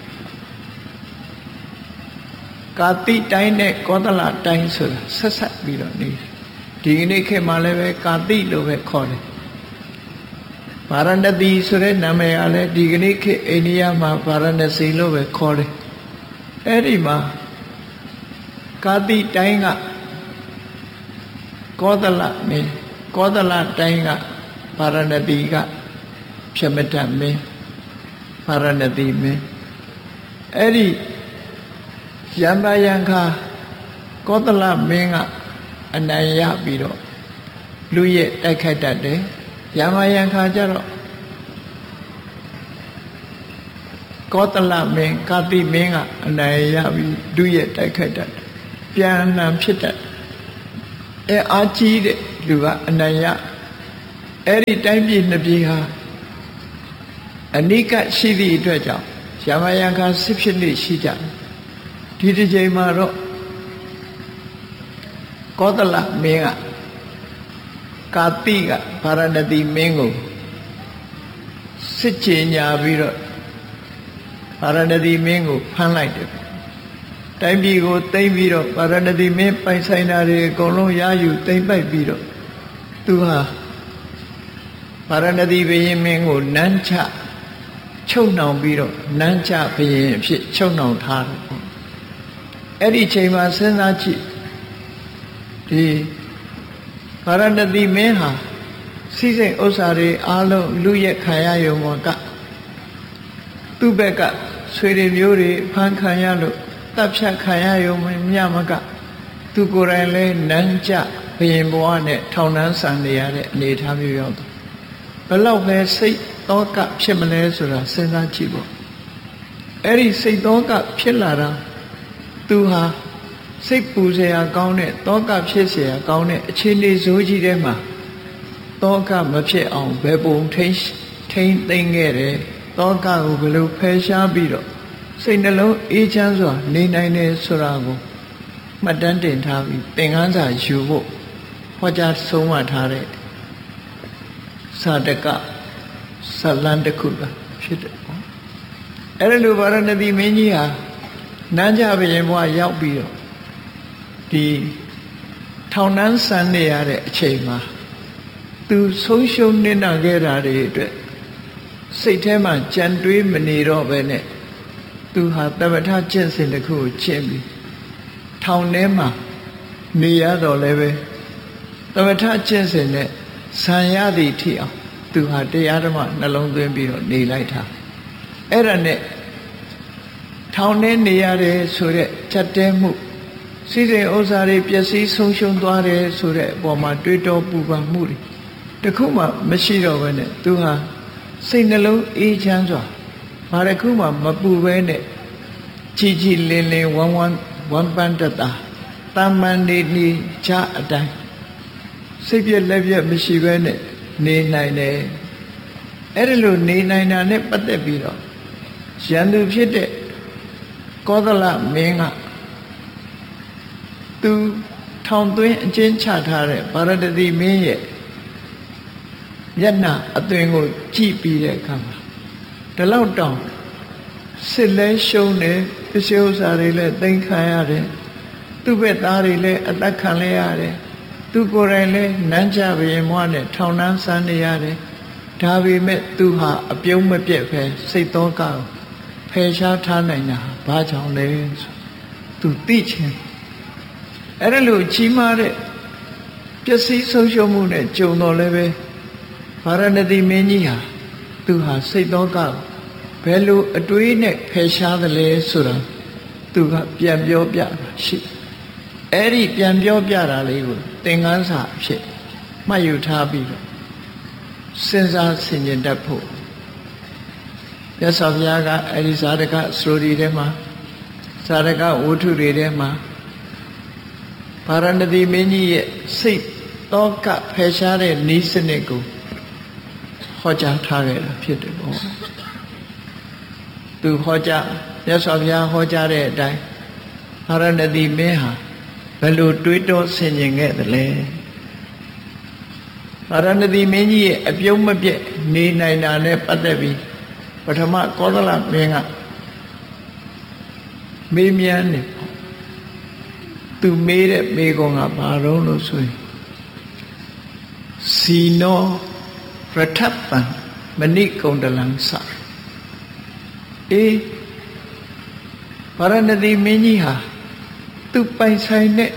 ကာတိတိုင်းနဲ့ကောသလတိုင်းဆိုတာဆက်ဆက်ပြီးတော့နေဒီကနေ့ခေတ်မှာလည်းပဲကာတိလို့ပဲခေါ်တယ်ဗာရဏသီဆိုတဲ့နာမည်ကလည်းဒီကနေ့ခေတ်အိန္ဒိယမှာဗာရဏစီလို့ပဲခေါ်တယ်အဲ့ဒီမှာကာတိတိုင်းကကောသလမင်းကောသလတိုင်းကဗာရဏသီကဖြမတမင်းဗာရဏသီမင်းအဲ့ဒီယံပါယံခါကောသလမင်းကအနိုင်ရပြီးတော့လူရဲ့တိုက်ခိုက်တတ်တယ်ယံပါယံခါကျတော့ကောသလမင်းကာတိမင်းကအနိုင်ရပြီးလူရဲ့တိုက်ခိုက်တတ်တယ်ပြန်လှန်ဖြစ်တတ်အာကြီးတဲ့လူကအနိုင်ရအဲ့ဒီတိုင်းပြည်နှစ်ပြည်ဟာအနိကရှိသည့်အတွက်ကြောင့်ယံပါယံခါစစ်ဖြစ်နေရှိကြတယ်ဒီတစ်ချိန်မှာတော့ကောသလမင်းကကာတိကဗာရဏသီမင်းကိုစစ်ချေညာပြီးတော့ဗာရဏသီမင်းကိုဖမ်းလိုက်တယ်တိုင်းပြည်ကိုသိမ်းပြီးတော့ဗာရဏသီမင်းပိုင်ဆိုင်တာတွေအကုန်လုံးရယူသိမ်းပိုက်ပြီးတော့သူဟာဗာရဏသီဘုရင်မင်းကိုနန်းချချုပ်နှောင်ပြီးတော့နန်းချဘုရင်အဖြစ်ချုပ်နှောင်ထားတယ်အဲ့ဒီချိန်မှာစဉ်းစားကြည့်ဒီဗာရဏသီမင်းဟာစီးစိမ်ဥစ္စာတွေအားလုံးလူရက်ခံရရုံကသူ့ဘက်ကဆွေတွေမျိုးတွေဖမ်းခံရလို့တပ်ဖြတ်ခံရရုံမြမကသူကိုယ်တိုင်လဲနန်းကျဘုရင်ဘဝနဲ့ထောင်နှန်းဆန်နေရတဲ့အနေအထားမျိုးရောက်တယ်ဘယ်လောက်ပဲစိတ်သောကဖြစ်မလဲဆိုတာစဉ်းစားကြည့်ပေါ့အဲ့ဒီစိတ်သောကဖြစ်လာတာသူဟာစိတ်ပူစရာကောင်းတဲ့တောကဖြစ်เสียကောင်းတဲ့အခြေအနေဆိုးကြီးထဲမှာတောကမဖြစ်အောင်ဘယ်ပုံထိန်းသိမ်းခဲ့တယ်တောကကိုဘယ်လိုဖယ်ရှားပြီးတော့စိတ်နှလုံးအေးချမ်းစွာနေနိုင်တယ်ဆိုတာကိုမှတ်တမ်းတင်ထားပြီးသင်ခန်းစာယူဖို့ဟောကြားဆုံးမထားတဲ့စာတကဇလန်တစ်ခုကဖြစ်တယ်ပေါ့အဲ့ဒါလိုဗာရဏသီမင်းကြီးဟာနန်းကြဘုရင်ဘဝရောက်ပြီးတော့ဒီထောင်နှန်းဆန်းနေရတဲ့အချိန်မှာသူဆုံးရှုံးနေနာခဲ့တာတွေအတွက်စိတ်ထဲမှာကြံတွေးမနေတော့ပဲနဲ့သူဟာတပဋ္ဌကျင့်စဉ်တစ်ခုကိုကျင့်ပြီးထောင်ထဲမှာနေရတော့လည်းပဲတပဋ္ဌကျင့်စဉ်နဲ့ဇံရသည့်ထိအောင်သူဟာတရားဓမ္မနှလုံးသွင်းပြီးတော့နေလိုက်တာအဲ့ဒါနဲ့ထောင်ထဲနေရတယ်ဆိုတဲ့ဖြတ်တဲမှုစီစဉ်ဥစ္စာတွေပျက်စီးဆုံးရှုံးသွားတယ်ဆိုတဲ့အပေါ်မှာတွေးတောပူပန်မှုတွေတခုမှမရှိတော့ဘဲနဲ့သူဟာစိတ်နှလုံးအေးချမ်းစွာဘာတစ်ခုမှမပူပဲနဲ့ကြည်ကြည်လင်းလင်းဝမ်းပန်းတတာတာမန်နေချအတိုင်းစိတ်ပြက်လက်ပြက်မရှိပဲနဲ့နေနိုင်တယ်အဲ့ဒါလို့နေနိုင်တာနဲ့ပတ်သက်ပြီးတော့ရန်သူဖြစ်တဲ့ကောသလမင်းကသူထောင်သွင်းအကျဉ်းချထားတဲ့ဗာရတတိမင်းရဲ့မျက်နှာအသွင်ကိုကြည့်ပြီးတဲ့အခါမှာဒီလောက်တောင်စစ်လဲရှုံးတယ်ပစ္စည်းဥစ္စာတွေလည်းသိမ်းခံရတယ်သူ့ဘက်သားတွေလည်းအသက်ခံလဲရတယ်သူကိုယ်တိုင်လည်းနန်းကြဘရင်မွားနဲ့ထောင်နှန်းဆန်းနေရတယ်ဒါပေမဲ့သူဟာအပြုံးမပြတ်ပဲစိတ်သောကကိုဖယ်ရှားထားနိုင်တာဘာကြောင့်လဲဆိုသူသိချင်းအဲ့ဒါလို့ကြီးမားတဲ့ပျက်စီးဆုံးရှုံးမှုနဲ့ကြုံတော်လည်းပဲဗာရဏသီမင်းကြီးဟာသူဟာစိတ်သောကကိုဘယ်လိုအတွေးနဲ့ဖယ်ရှားသလဲဆိုတာသူကပြန်ပြောပြတာရှိအဲ့ဒီပြန်ပြောပြတာလေးကိုသင်္ကန်းစာအဖြစ်မှတ်ယူထားပြီးတော့စဉ်းစားဆင်ခြင်တတ်ဖို့မြတ်စွာဘုရားကအဲ့ဒီဇာတကစရိုဒီထဲမှာဇာတကဝတ္ထုတွေထဲမှာဗာရဏသီမင်းကြီးရဲ့စိတ်သောကဖယ်ရှားတဲ့နည်းစနစ်ကိုဟောကြားထားခဲ့တာဖြစ်တယ်ပေါ့သူဟောကြားမြတ်စွာဘုရားဟောကြားတဲ့အတိုင်းဗာရဏသီမင်းဟာဘယ်လိုတွေးတောဆင်ခြင်ခဲ့သလဲဗာရဏသီမင်းကြီးရဲ့အပြုံးမပြတ်နေနိုင်တာနဲ့ပတ်သက်ပြီးပထမကောသလမင်းကမေးမြန်းနေသူမေးတဲ့မေးခွန်းကဘာလို့လို့ဆိုရင်စီနောရထပံမဏိကုန္ဒလံစအေးဗာရဏသီမင်းကြီးဟာသူပိုင်ဆိုင်တဲ့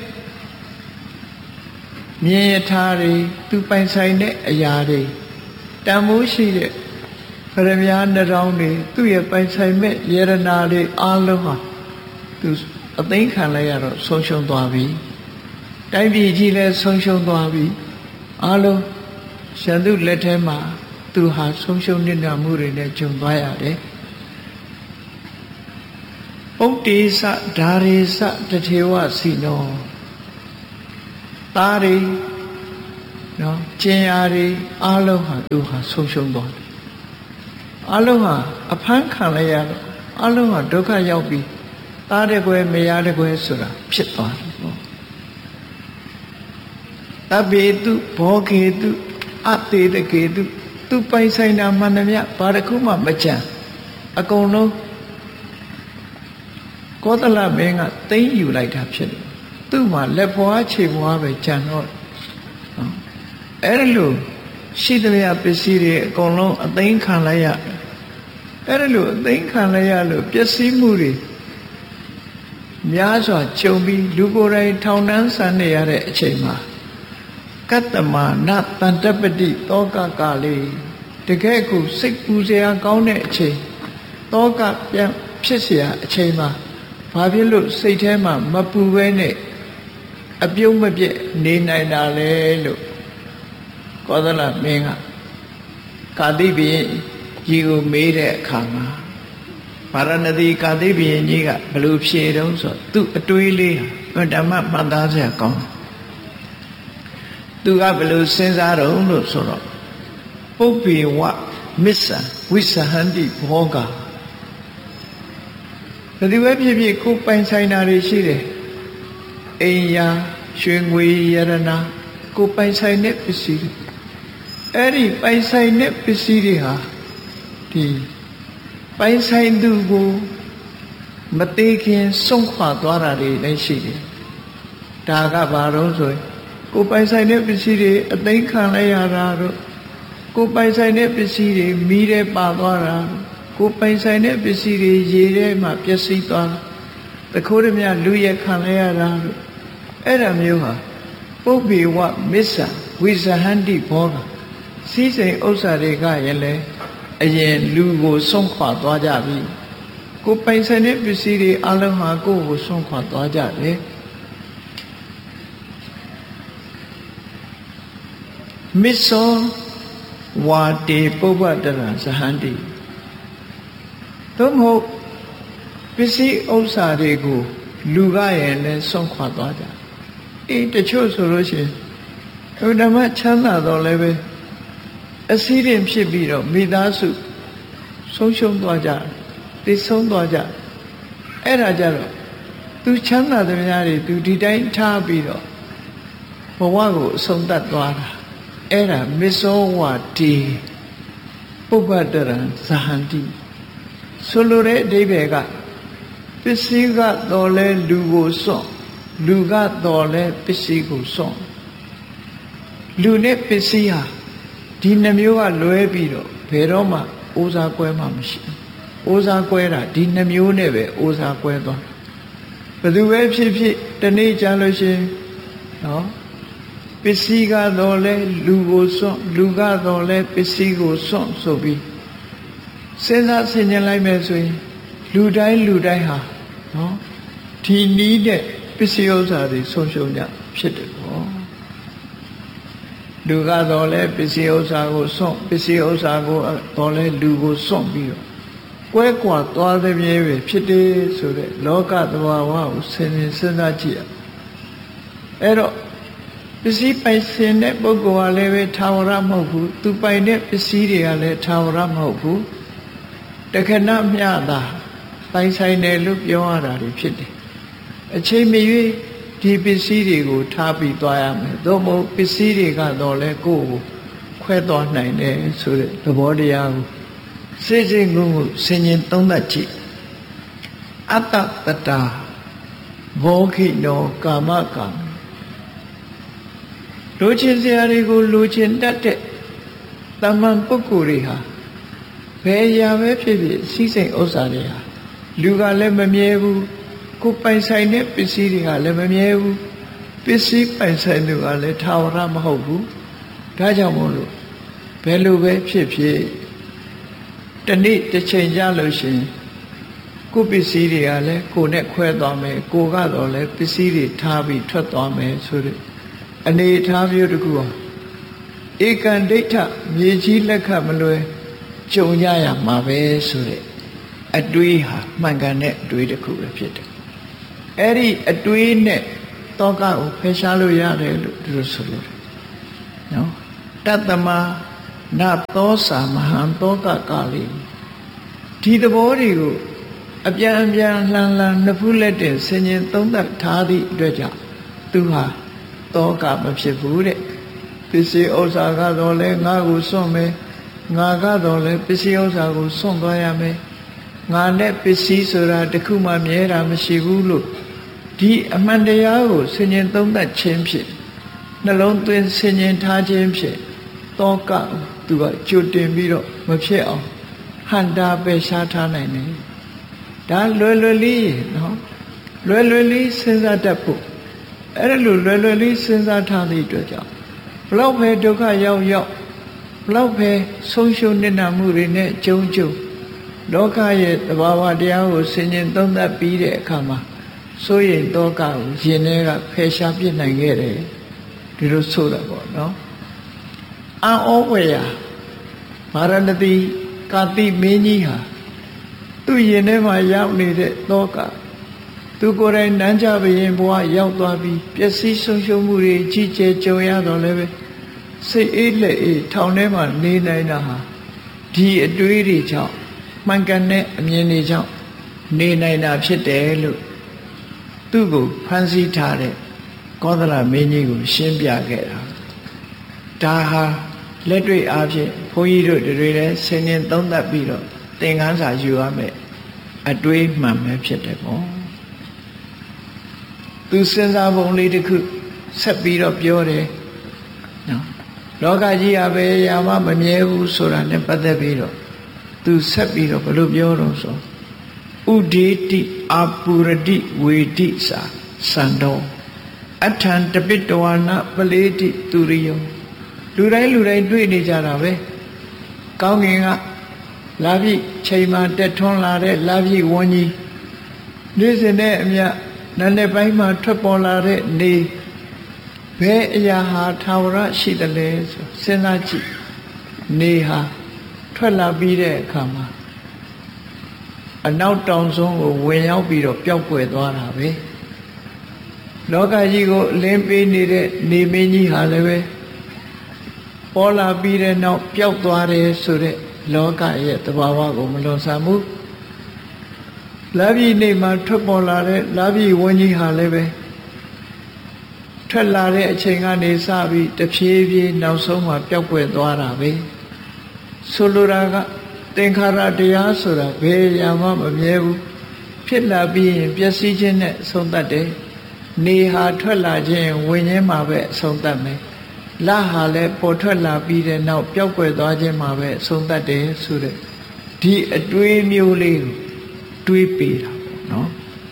မြင်ရထားတွေသူပိုင်ဆိုင်တဲ့အရာတွေတန်ဖိုးရှိတဲ့ဗရမ ्या နှရောင်းတွေသူ့ရဲ့ပိုင်ဆိုင်မဲ့ယရနာတွေအားလုံးဟာသူအသိခံလိုက်ရတော့ဆုံးရှုံးသွားပြီတိုင်းပြည်ကြီးလည်းဆုံးရှုံးသွားပြီအားလုံးရန်သူလက်ထဲမှာသူဟာဆုံးရှုံးနေတာမှုတွေနဲ့ကြုံသွားရတယ်ပုတ္တိစဓာရေစတထေဝစီနောသားတွေနော်ကျင်ယာတွေအားလုံးဟာသူဟာဆုံးရှုံးသွားတယ်အားလုံးဟာအဖမ်းခံလိုက်ရတော့အားလုံးဟာဒုက္ခရောက်ပြီးသားတကွယ်မယားတကွယ်ဆိုတာဖြစ်သွားတယ်ပေါ့တပေတုဘောကေတုအတေတကေတုသူပိုင်ဆိုင်တာမှန်သမျှဘာတစ်ခုမှမကြံအကုန်လုံးကောသလမင်းကသိမ်းယူလိုက်တာဖြစ်တယ်သူ့မှာလက်ဖွားခြေဖွားပဲကြံတော့အဲ့ဒါလို့ရှိသမျှပစ္စည်းတွေအကုန်လုံးအသိမ်းခံလိုက်ရအဲ့ဒါလို့အသိမ်းခံလိုက်ရလို့ပျက်စီးမှုတွေများစွာကြုံပြီးလူကိုယ်တိုင်ထောင်နှန်းဆန်းနေရတဲ့အချိန်မှာကတ္တမနတန္တပတိတောကကလေးတကယ်ကိုစိတ်ပူစရာကောင်းတဲ့အချိန်တောကပြန်ဖြစ်เสียအချိန်မှာဘာဖြစ်လို့စိတ်ထဲမှာမပူပဲနဲ့အပြုံးမပြည့်နေနိုင်တာလဲလို့ကောသလမင်းကကာတိဘုရင်ကြီးကိုမေးတဲ့အခါမှာဗာရဏသီကာတိဘုရင်ကြီးကဘလို့ဖြေတုံးဆိုသူ့အတွေးလေးဓမ္မမှတ်သားစရာကောင်းသူကဘလို့စဉ်းစားတုံးလို့ဆိုတော့ပုပ္ပေဝမစ္ဆံဝိသဟန္တိဘောကဒီဝဲဖြစ်ဖြစ်ကိုပိုင်ဆိုင်တာတွေရှိတယ်အိမ်ယာရွှေငွေရတနာကိုပိုင်ဆိုင်တဲ့ပစ္စည်းတွေအဲ့ဒီပိုင်ဆိုင်တဲ့ပစ္စည်းတွေဟာဒီပိုင်ဆိုင်သူကိုမသေးခင်ဆုံးခွာသွားတာတွေလည်းရှိတယ်ဒါကဘာလို့ဆိုရင်ကိုပိုင်ဆိုင်တဲ့ပစ္စည်းတွေအသိခံလိုက်ရတာတို့ကိုပိုင်ဆိုင်တဲ့ပစ္စည်းတွေမီးထဲပါသွားတာကိုပိုင်ဆိုင်တဲ့ပစ္စည်းတွေရေထဲမှာပျက်စီးသွားတခိုးရမြလူရခံလိုက်ရတာတို့အဲ့ဒါမျိုးဟာပုပ္ပေဝမစ္ဆာဝိဇဟန္တိဘောကစီးစိမ်ဥစ္စာတွေကရင်လေအရင်လူကိုဆုံးခွာသွားကြပြီကိုပိုင်ဆိုင်တဲ့ပစ္စည်းတွေအလုံးဟာကိုယ့်ကိုဆုံးခွာသွားကြတယ်မစ္ဆောဝါတေပုဗ္ဗတရဇဟန္တိသို့မဟုတ်ပစ္စည်းဥစ္စာတွေကိုလူကရင်လည်းဆုံးခွာသွားကြတချို့ဆိုလို့ရှိရင်ဓမ္မချမ်းသာတော့လည်းပဲအစည်းရင်ဖြစ်ပြီးတော့မိသားစုဆုံးရှုံးသွားကြသိဆုံးသွားကြအဲ့ဒါကြတော့သူချမ်းသာတဲ့များတွေသူဒီတိုင်းထားပြီးတော့ဘဝကိုအဆုံးသတ်သွားတာအဲ့ဒါမစ္ဆောဝတိပုပ္ပတရံဇဟန္တိဆိုလိုတဲ့အဓိပ္ပာယ်ကပစ္စည်းကတော့လဲလူကိုစွန့်လူကတော့လဲပစ္စည်းကိုစွန့်လူနဲ့ပစ္စည်းဟာဒီနှမျိုးကလွဲပြီးတော့ဘယ်တော့မှအိုးစားကွဲမှမရှိဘူးအိုးစားကွဲတာဒီနှမျိုးနဲ့ပဲအိုးစားကွဲသွားဘယ်သူပဲဖြစ်ဖြစ်တနေ့ကြာလို့ရှိရင်နော်ပစ္စည်းကတော့လဲလူကိုစွန့်လူကတော့လဲပစ္စည်းကိုစွန့်ဆိုပြီးစဉ်းစားဆင်ခြင်လိုက်မယ်ဆိုရင်လူတိုင်းဟာနော်ဒီနည်းတဲ့ပစ္စည်းဥစ္စာတွေဆုံးရှုံးကြဖြစ်တယ်ပေါ့လူကတော့လဲပစ္စည်းဥစ္စာကိုစွန့်ပစ္စည်းဥစ္စာကိုတော့လဲလူကိုစွန့်ပြီးတော့ကွဲကွာသွားတဲ့မြေပဲဖြစ်တယ်ဆိုတဲ့လောကသဘာဝကိုစဉ်းစားကြည့်ရအဲ့တော့ပစ္စည်းပိုင်ရှင်တဲ့ပုဂ္ဂိုလ်ကလည်းပဲထာဝရမဟုတ်ဘူးသူပိုင်တဲ့ပစ္စည်းတွေကလည်းထာဝရမဟုတ်ဘူးတခဏမျှတာပိုင်ဆိုင်တယ်လို့ပြောရတာတွေဖြစ်တယ်အချိန်မရွေးဒီပစ္စည်းတွေကိုထားပြီးသွားရမယ်သို့မဟုတ်ပစ္စည်းတွေကတော့လည်းကိုယ့်ကိုခွဲသွားနိုင်တယ်ဆိုတဲ့သဘောတရားကိုစိတ်ငုံကိုဆင်ញင်သုံးသပ်ကြည့်အတ္တတတာဘောခိနောကာမကံလိုချင်စရာတွေကိုလိုချင်တတ်တဲ့တမန်ပုဂ္ဂိုလ်တွေဟာဘယ်ရာပဲဖြစ်ဖြစ်စီးစိမ်ဥစ္စာတွေဟာလူကလည်းမမြဲဘူးကိုပိုင်ဆိုင်တဲ့ပစ္စည်းတွေကလည်းမမြဲဘူးပစ္စည်းပိုင်ဆိုင်သူကလည်းထာဝရမဟုတ်ဘူးဒါကြောင့်မို့လို့ဘယ်လိုပဲဖြစ်ဖြစ်တနေ့တစ်ချိန်ကြလို့ရှိရင်ကိုပစ္စည်းတွေကလည်းကိုနဲ့ခွဲသွားမယ်ကိုကတော့လည်းပစ္စည်းတွေထားပြီးထွက်သွားမယ်ဆိုတဲ့အနေထားမျိုးတစ်ခုဟာဧကံဒိဋ္ဌမြေကြီးလက်ခမလွယ်ကြုံရရမှာပဲဆိုတဲ့အတွေးဟာမှန်ကန်တဲ့အတွေးတစ်ခုပဲဖြစ်တယ်အဲ့ဒီအတွေးနဲ့တောကကိုဖယ်ရှားလို့ရတယ်လို့သူတို့ဆိုလို့နော်တတ္တမနာသောစာမဟံတောကကလေးဒီသဘောတွေကိုအပြန်လှန်နှစ်ဖူးလက်တင်ဆင်ញင်သုံးသပ်ထားသည့်အတွက်ကြောင့်သူဟာတောကမဖြစ်ဘူးတဲ့ပစ္စည်းဥစ္စာကတော့လဲငါကိုစွန့်မယ်ငါကတော့လဲပစ္စည်းဥစ္စာကိုစွန့်သွားရမယ်ငါနဲ့ပစ္စည်းဆိုတာတခုမှမြဲတာမရှိဘူးလို့ဒီအမှန်တရားကိုဆင်ញင်သုံးသပ်ခြင်းဖြင့်နှလုံးသွင်းဆင်ញင်ထားခြင်းဖြင့်တောကသူကကြိုတင်ပြီးတော့မဖြစ်အောင်ဟန်တာပယ်ရှားထားနိုင်တယ်ဒါလွယ်လေးနော်လွယ်လေးစဉ်းစားတတ်ဖို့အဲ့လိုလွယ်လေးစဉ်းစားထားသည့်အတွက်ကြောင့်ဘလောက်ပဲဒုက္ခရောက်ဘလောက်ပဲဆုံးရှုံးနေတာမှုတွေနဲ့ကြုံလောကရဲ့သဘာဝတရားကိုဆင်ញင်သုံးသပ်ပြီးတဲ့အခါမှာစိုးရိမ်တောကကိုရင်ထဲကဖယ်ရှားပြစ်နိုင်ခဲ့တယ်ဒီလိုဆိုတာပေါ့နော်အံဩဝေယဗာရဏသီကာတိမင်းကြီးဟာသူ့ရင်ထဲမှာရောက်နေတဲ့တောကသူကိုယ်တိုင်နန်းကြဘရင်ဘဝရောက်သွားပြီးပျက်စီးဆုံးရှုံးမှုတွေကြီးကျယ်ကြုံရတော့လည်းပဲစိတ်အေးလက်အေးထောင်ထဲမှာနေနိုင်တာဟာဒီအတွေးတွေကြောင့်မှန်ကန်တဲ့အမြင်တွေကြောင့်နေနိုင်တာဖြစ်တယ်လို့သူ့ကိုဖန်ဆီးထားတဲ့ကောသလမင်းကြီးကိုရှင်းပြခဲ့တာဒါဟာလက်တွေ့အားဖြင့်ဘုန်းကြီးတို့တွေလည်းဆင်ញင်သုံးသပ်ပြီးတော့သင်ခန်းစာယူရမယ်အတွေးမှန်ပဲဖြစ်တယ်ပေါ့သူစဉ်းစားပုံလေးတစ်ခုဆက်ပြီးတော့ပြောတယ်နော်လောကကြီးဟာပဲရာမမမြဲဘူးဆိုတာနဲ့ပတ်သက်ပြီးတော့သူဆက်ပြီးတော့ဘယ်လိုပြောတော့ဆိုဥဒေတိအာပုရတိဝေတိစာစန္ဒောအထံတပိတဝါနပလေတိသူရိယောလူတိုင်းတွေ့နေကြတာပဲကောင်းကင်ကလာပြီချိန်မှတက်ထွန်းလာတဲ့လာပြီဝန်းကြီးနေ့စဉ်နဲ့အမျှနာနဲ့ပိုင်းမှာထွက်ပေါ်လာတဲ့နေဘယ်အရာဟာထာဝရရှိတယ်လဲဆိုစဉ်းစားကြည့်နေဟာထွက်လာပြီးတဲ့အခါမှာအနောက်တောင်ဆုံးကိုဝင်ရောက်ပြီးတော့ပျောက်ကွယ်သွားတာပဲလောကကြီးကိုအလင်းပေးနေတဲ့နေမင်းကြီးဟာလည်းပဲပေါ်လာပြီးတဲ့နောက်ပျောက်သွားတယ်ဆိုတဲ့လောကရဲ့သဘာဝကိုမလွန်ဆန်ဘူးလာပြီးနေမှာထွက်ပေါ်လာတဲ့လာပြီးဝန်းကြီးဟာလည်းပဲထွက်လာတဲ့အချိန်ကနေစပြီးတဖြည်းဖြည်းနောက်ဆုံးမှာပျောက်ကွယ်သွားတာပဲဆိုလိုတာကသင်္ခါရတရားဆိုတာဘယ်ရာမှမမြဲဘူးဖြစ်လာပြီးရင်ပျက်စီးခြင်းနဲ့ဆုံးသတ်တယ်နေဟာထွက်လာခြင်းဝင်ခြင်းမှာပဲအဆုံးသတ်မယ်လဟာလည်းပေါ်ထွက်လာပြီးတဲ့နောက်ပျောက်ကွယ်သွားခြင်းမှာပဲအဆုံးသတ်တယ်ဆိုတဲ့ဒီအတွေးမျိုးလေးကိုတွေးပေးတာပေါ့နော်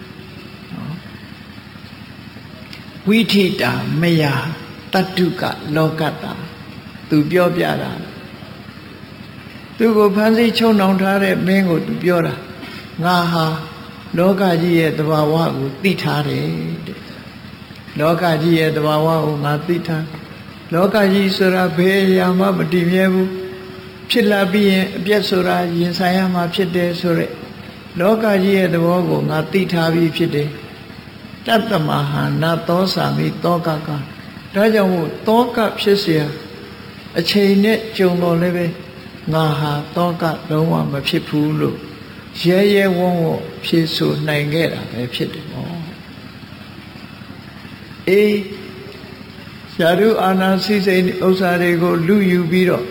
ဝိထိတာမယတတ္တုကလောကတာသူပြောပြတာသူကိုဖန်ဆီးချုံနှောင်ထားတဲ့မင်းကိုသူပြောတာငါဟာလောကကြီးရဲ့သဘာဝကိုသိထားတယ်တဲ့လောကကြီးရဲ့သဘာဝကိုငါသိထားလောကကြီးဆိုတာဘယ်အရာမှမတည်မြဲဘူးဖြစ်လာပြီးရင်အပြည့်ဆိုတာရင်ဆိုင်ရမှာဖြစ်တယ်ဆိုရက်လောကကြီးရဲ့သဘောကိုငါသိထားပြီးဖြစ်တယ်တတ္တမဟာနာသောစာမိတောကကဒါကြောင့်မို့တောကဖြစ်เสียအချိန်နဲ့ကြုံတော့လည်းပဲငါဟာတောကလုံးဝမဖြစ်ဘူးလို့ရဲရဲဝံ့ဝံ့ဖြေဆိုနိုင်ခဲ့တာပဲဖြစ်တယ်ပေါ့အေးယာရုအာနာစိစိတ်ဥစ္စာတွေကိုလူယူပြီးတော့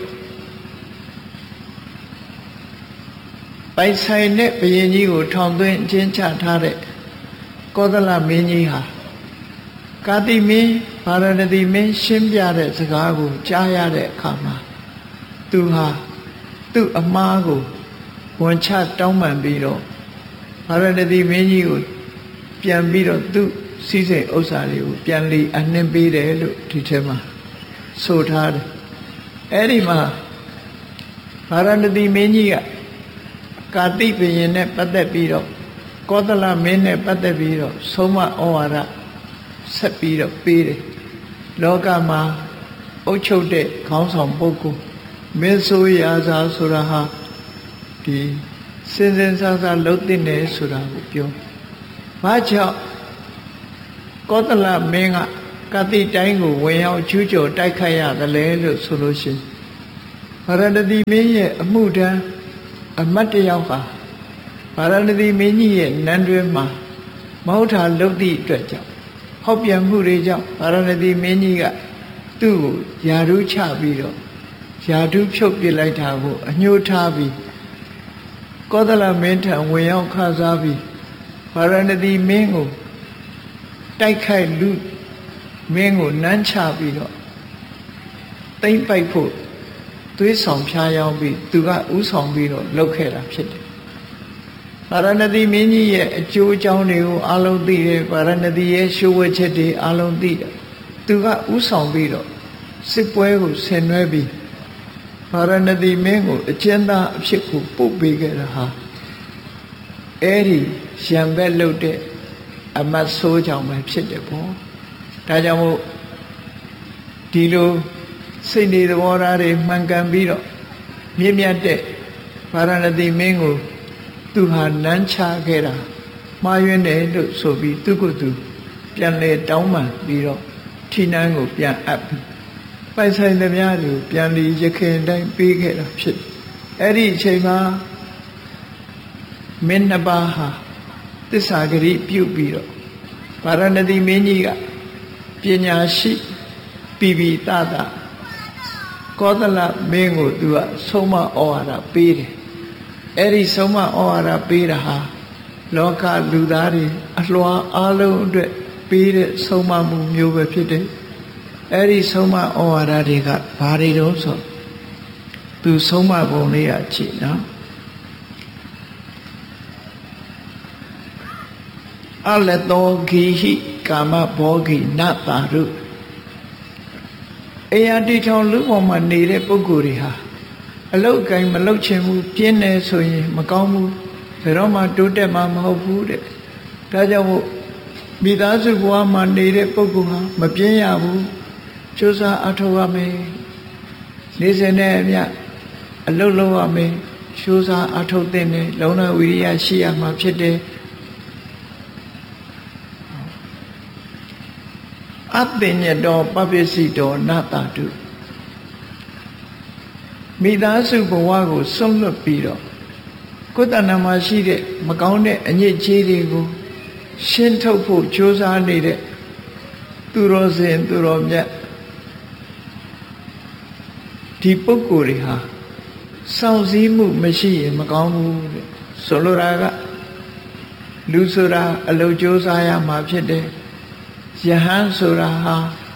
ပိုင်ဆိုင်တဲ့ဘုရင်ကြီးကိုထောင်သွင်းအကျဉ်းချထားတဲ့ကောသလမင်းကြီးဟာကာတိမင်းဗာရဏသီမင်းရှင်းပြတဲ့စကားကိုကြားရတဲ့အခါမှာသူဟာသူ့အမားကိုဝန်ချတောင်းပန်ပြီးတော့ဗာရဏသီမင်းကြီးကိုပြန်ပြီးတော့သူ့စီးစိမ်ဥစ္စာတွေကိုပြန်လီအနှင်းပေးတယ်လို့ဒီထဲမှာဆိုထားတယ်အဲ့ဒီမှာဗာရဏသီမင်းကြီးကကာတိဘုရင်နဲ့ပတ်သက်ပြီးတော့ကောသလမင်းနဲ့ပတ်သက်ပြီးတော့ဆုံးမဩဝါဒဆက်ပြီးတော့ပေးတယ်လောကမှာအုပ်ချုပ်တဲ့ခေါင်းဆောင်ပုဂ္ဂိုလ်မင်းဆိုရာဇာဆိုတာဟာဒီစင်စင်ဆာဆာလှုပ်တင်တယ်ဆိုတာကိုပြောဘာကြောင့်ကောသလမင်းကကာတိတိုင်းကိုဝင်ရောက်ကျူးကျော်တိုက်ခိုက်ရတယ်လဲလို့ဆိုလို့ရှိရင်ဗာရဏသီမင်းရဲ့အမှုတန်းအမတ်တယောက်ဟာဗာရဏသီမင်းကြီးရဲ့နန်းတွင်မှာမဟုတ်တာလုပ်သည့်အတွက်ကြောင့်ဟောက်ပြန်မှုတွေကြောင့်ဗာရဏသီမင်းကြီးကသူ့ကိုယာဓုချပြီးတော့ယာဓုဖြုတ်ပစ်လိုက်တာကိုအညှိုးထားပြီးကောသလမင်းထံဝင်ရောက်ခစားပြီးဗာရဏသီမင်းကိုတိုက်ခိုက်လူမင်းကိုနမ်းချပြီးတော့တိမ့်ပိုက်ဖို့သွေးဆောင်ဖြားရောက်ပြီးသူကဥဆောင်ပြီးတော့လှုပ်ခဲ့တာဖြစ်တယ်ဗာရဏသီမင်းကြီးရဲ့အကျိုးအကြောင်းတွေကိုအလုံးသိတယ်ဗာရဏသီရဲ့ရှိုးဝဲချက်တွေအလုံးသိတယ်သူကဥဆောင်ပြီးတော့စစ်ပွဲကိုဆင်နွှဲပြီးဗာရဏသီမင်းကိုအကျဉ်းသားအဖြစ်ကိုပို့ပေးခဲ့တာဟာအဲ့ဒီရံဘက်လှုပ်တဲ့အမတ်ဆိုးကြောင့်ပဲဖြစ်တယ်ပေါ့ဒါကြောင့်မို့ဒီလိုစိတ်နေသဘောထားတွေမှန်ကန်ပြီးတော့မြင့်မြတ်တဲ့ဗာရဏသီမင်းကိုသူဟာနမ်းချခဲ့တာမှားယွင်းတယ်လို့ဆိုပြီးသူကသူပြန်လေတောင်းပန်ပြီးတော့ထီနန်းကိုပြန်အပ်ပြီးပိုက်ဆိုင်သမျှတွေကိုပြန်လီရခင်တိုင်းပေးခဲ့တာဖြစ်အဲ့ဒီအချိန်မှာမင်းနှစ်ပါးဟာသစ္စာဂရိပြုပြီးတော့ဗာရဏသီမင်းကြီးကပညာရှိပြီးပြီးတတကောသလမင်းကိုသူကဆုံးမဩဝါဒပေးတယ်အဲ့ဒီဆုံးမဩဝါဒပေးတာဟာလောကလူသားတွေအလွှာအလုံးအတွက်ပေးတဲ့ဆုံးမမှုမျိုးပဲဖြစ်တယ်အဲ့ဒီဆုံးမဩဝါဒတွေကဘာတွေတုံးဆိုသူဆုံးမပုံလေးကကြည့်နော်အလတောဂိဟိကာမဘောဂိနတာရုအေယတိထောင်လူပေါ်မှာနေတဲ့ပုဂ္ဂိုလ်တွေဟာအလုတ်ကိုင်းမလုတ်ချင်ဘူးပြင်းနေဆိုရင်မကောင်းဘူးဘယ်တော့မှတိုးတက်မှာမဟုတ်ဘူးတဲ့ဒါကြောင့်မို့မိသားစုဘဝမှာနေတဲ့ပုဂ္ဂိုလ်ဟာမပြင်းရဘူးကြိုးစားအထောက်ရမယ်နေစဉ်နဲ့အမျှအလုတ်လုပ်ရမယ်ကြိုးစားအထောက်တဲ့နဲ့လုံလဝိရိယရှိရမှာဖြစ်တယ်အပင်ညတောပပစ္စည်းတော်နတတုမိသားစုဘဝကိုဆွန့်လွတ်ပြီးတော့ကိုယ်တဏ္ဍာမှာရှိတဲ့မကောင်းတဲ့အညစ်အကြေးတွေကိုရှင်းထုတ်ဖို့ကြိုးစားနေတဲ့သူတော်စင်သူတော်မြတ်ဒီပုဂ္ဂိုလ်တွေဟာစောင့်စည်းမှုမရှိရင်မကောင်းဘူးတဲ့ဆိုလိုတာကလူဆိုတာအလုပ်ကြိုးစားရမှာဖြစ်တယ်ယဟန်ဆိုတာဟာ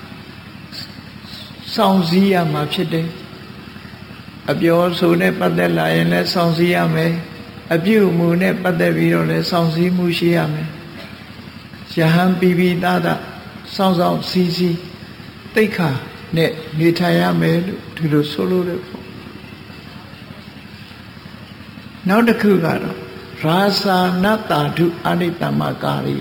စောင့်စည်းရမှာဖြစ်တယ်အပြောဆိုနဲ့ပတ်သက်လာရင်လည်းစောင့်စည်းရမယ်အပြုအမူနဲ့ပတ်သက်ပြီးတော့လည်းစောင့်စည်းမှုရှိရမယ်ယဟန်ပြီးပြီးသားစောင့်ဆောင်စည်းစည်းတိတ်ခါနဲ့နေထိုင်ရမယ်လို့ဒီလိုဆိုလို့တယ်ပေါ့နောက်တစ်ခုကတော့ရာသာနတ္တာဓုအနိတ္တမကာရီ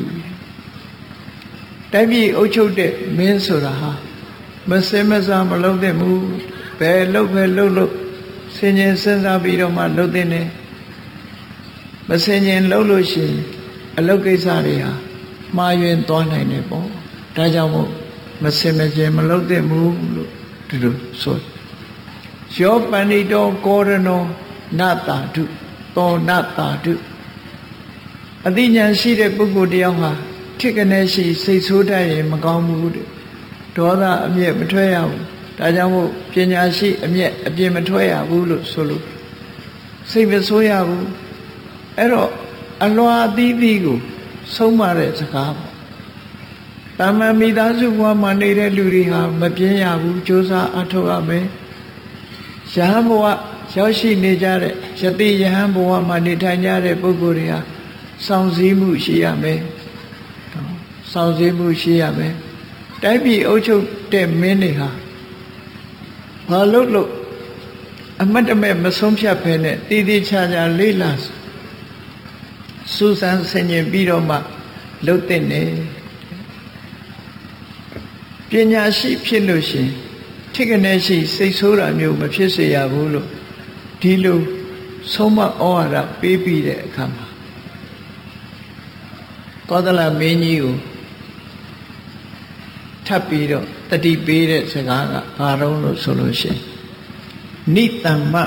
တိုက်ပြည်အုပ်ချုပ်တဲ့မင်းဆိုတာဟာမစင်မစားမလုပ်တဲ့မူဘယ်လုပ်ပဲလုပ်ဆင်ញင်စဉ်းစားပြီးတော့မှလုပ်တဲ့နေမဆင်ញင်လုပ်လို့ရှိရင်အလုပ်ကိစ္စတွေဟာမှားယွင်းသွားနိုင်တယ်ပေါ့ဒါကြောင့်မို့မစင်မကျင်မလုပ်တဲ့မူလို့ဒီလိုဆိုယောပဏိတောကောရဏောနတ္တာဓုသောနတ္တာဓုအသိဉာဏ်ရှိတဲ့ပုဂ္ဂိုလ်တယောက်ဟာထိကနေရှိစိတ်ဆိုးတတ်ရင်မကောင်းဘူးတဲ့ဒေါသအမျက်မထွက်ရဘူးဒါကြောင့်မို့ပညာရှိအမျက်အပြင်မထွက်ရဘူးလို့ဆိုလို့စိတ်မဆိုးရဘူးအဲ့တော့အလွာအသီးသီးကိုဆုံးမတဲ့စကားပေါ့တာမန်မိသားစုဘဝမှာနေတဲ့လူတွေဟာမပြင်းရဘူးကြိုးစားအထောက်ရမယ်ယဟန်ဘဝရောက်ရှိနေကြတဲ့ယတိယဟန်ဘဝမှာနေထိုင်ကြတဲ့ပုဂ္ဂိုလ်တွေဟာစောင့်စည်းမှုရှိရမယ်စောင့်စည်းမှုရှိရမယ်တိုက်ပြည်အုပ်ချုပ်တဲ့မင်းတွေဟာဘာလို့အမတ်တမဲ့မဆုံးဖြတ်ဖဲနဲ့တည်တည်ချာချာလေးလာစူးစမ်းဆင်ခြင်ပြီးတော့မှလုပ်တဲ့နေပညာရှိဖြစ်လို့ရှိရင်ထိကနေရှိစိတ်ဆိုးတာမျိုးမဖြစ်စေရဘူးလို့ဒီလိုဆုံးမဩဝါဒပေးပြီးတဲ့အခါမှာကောသလမင်းကြီးကိုထပ်ပြီးတော့တတိပေးတဲ့စကားကဘာတော့လို့ဆိုလို့ရှိရင်နိတ္တမ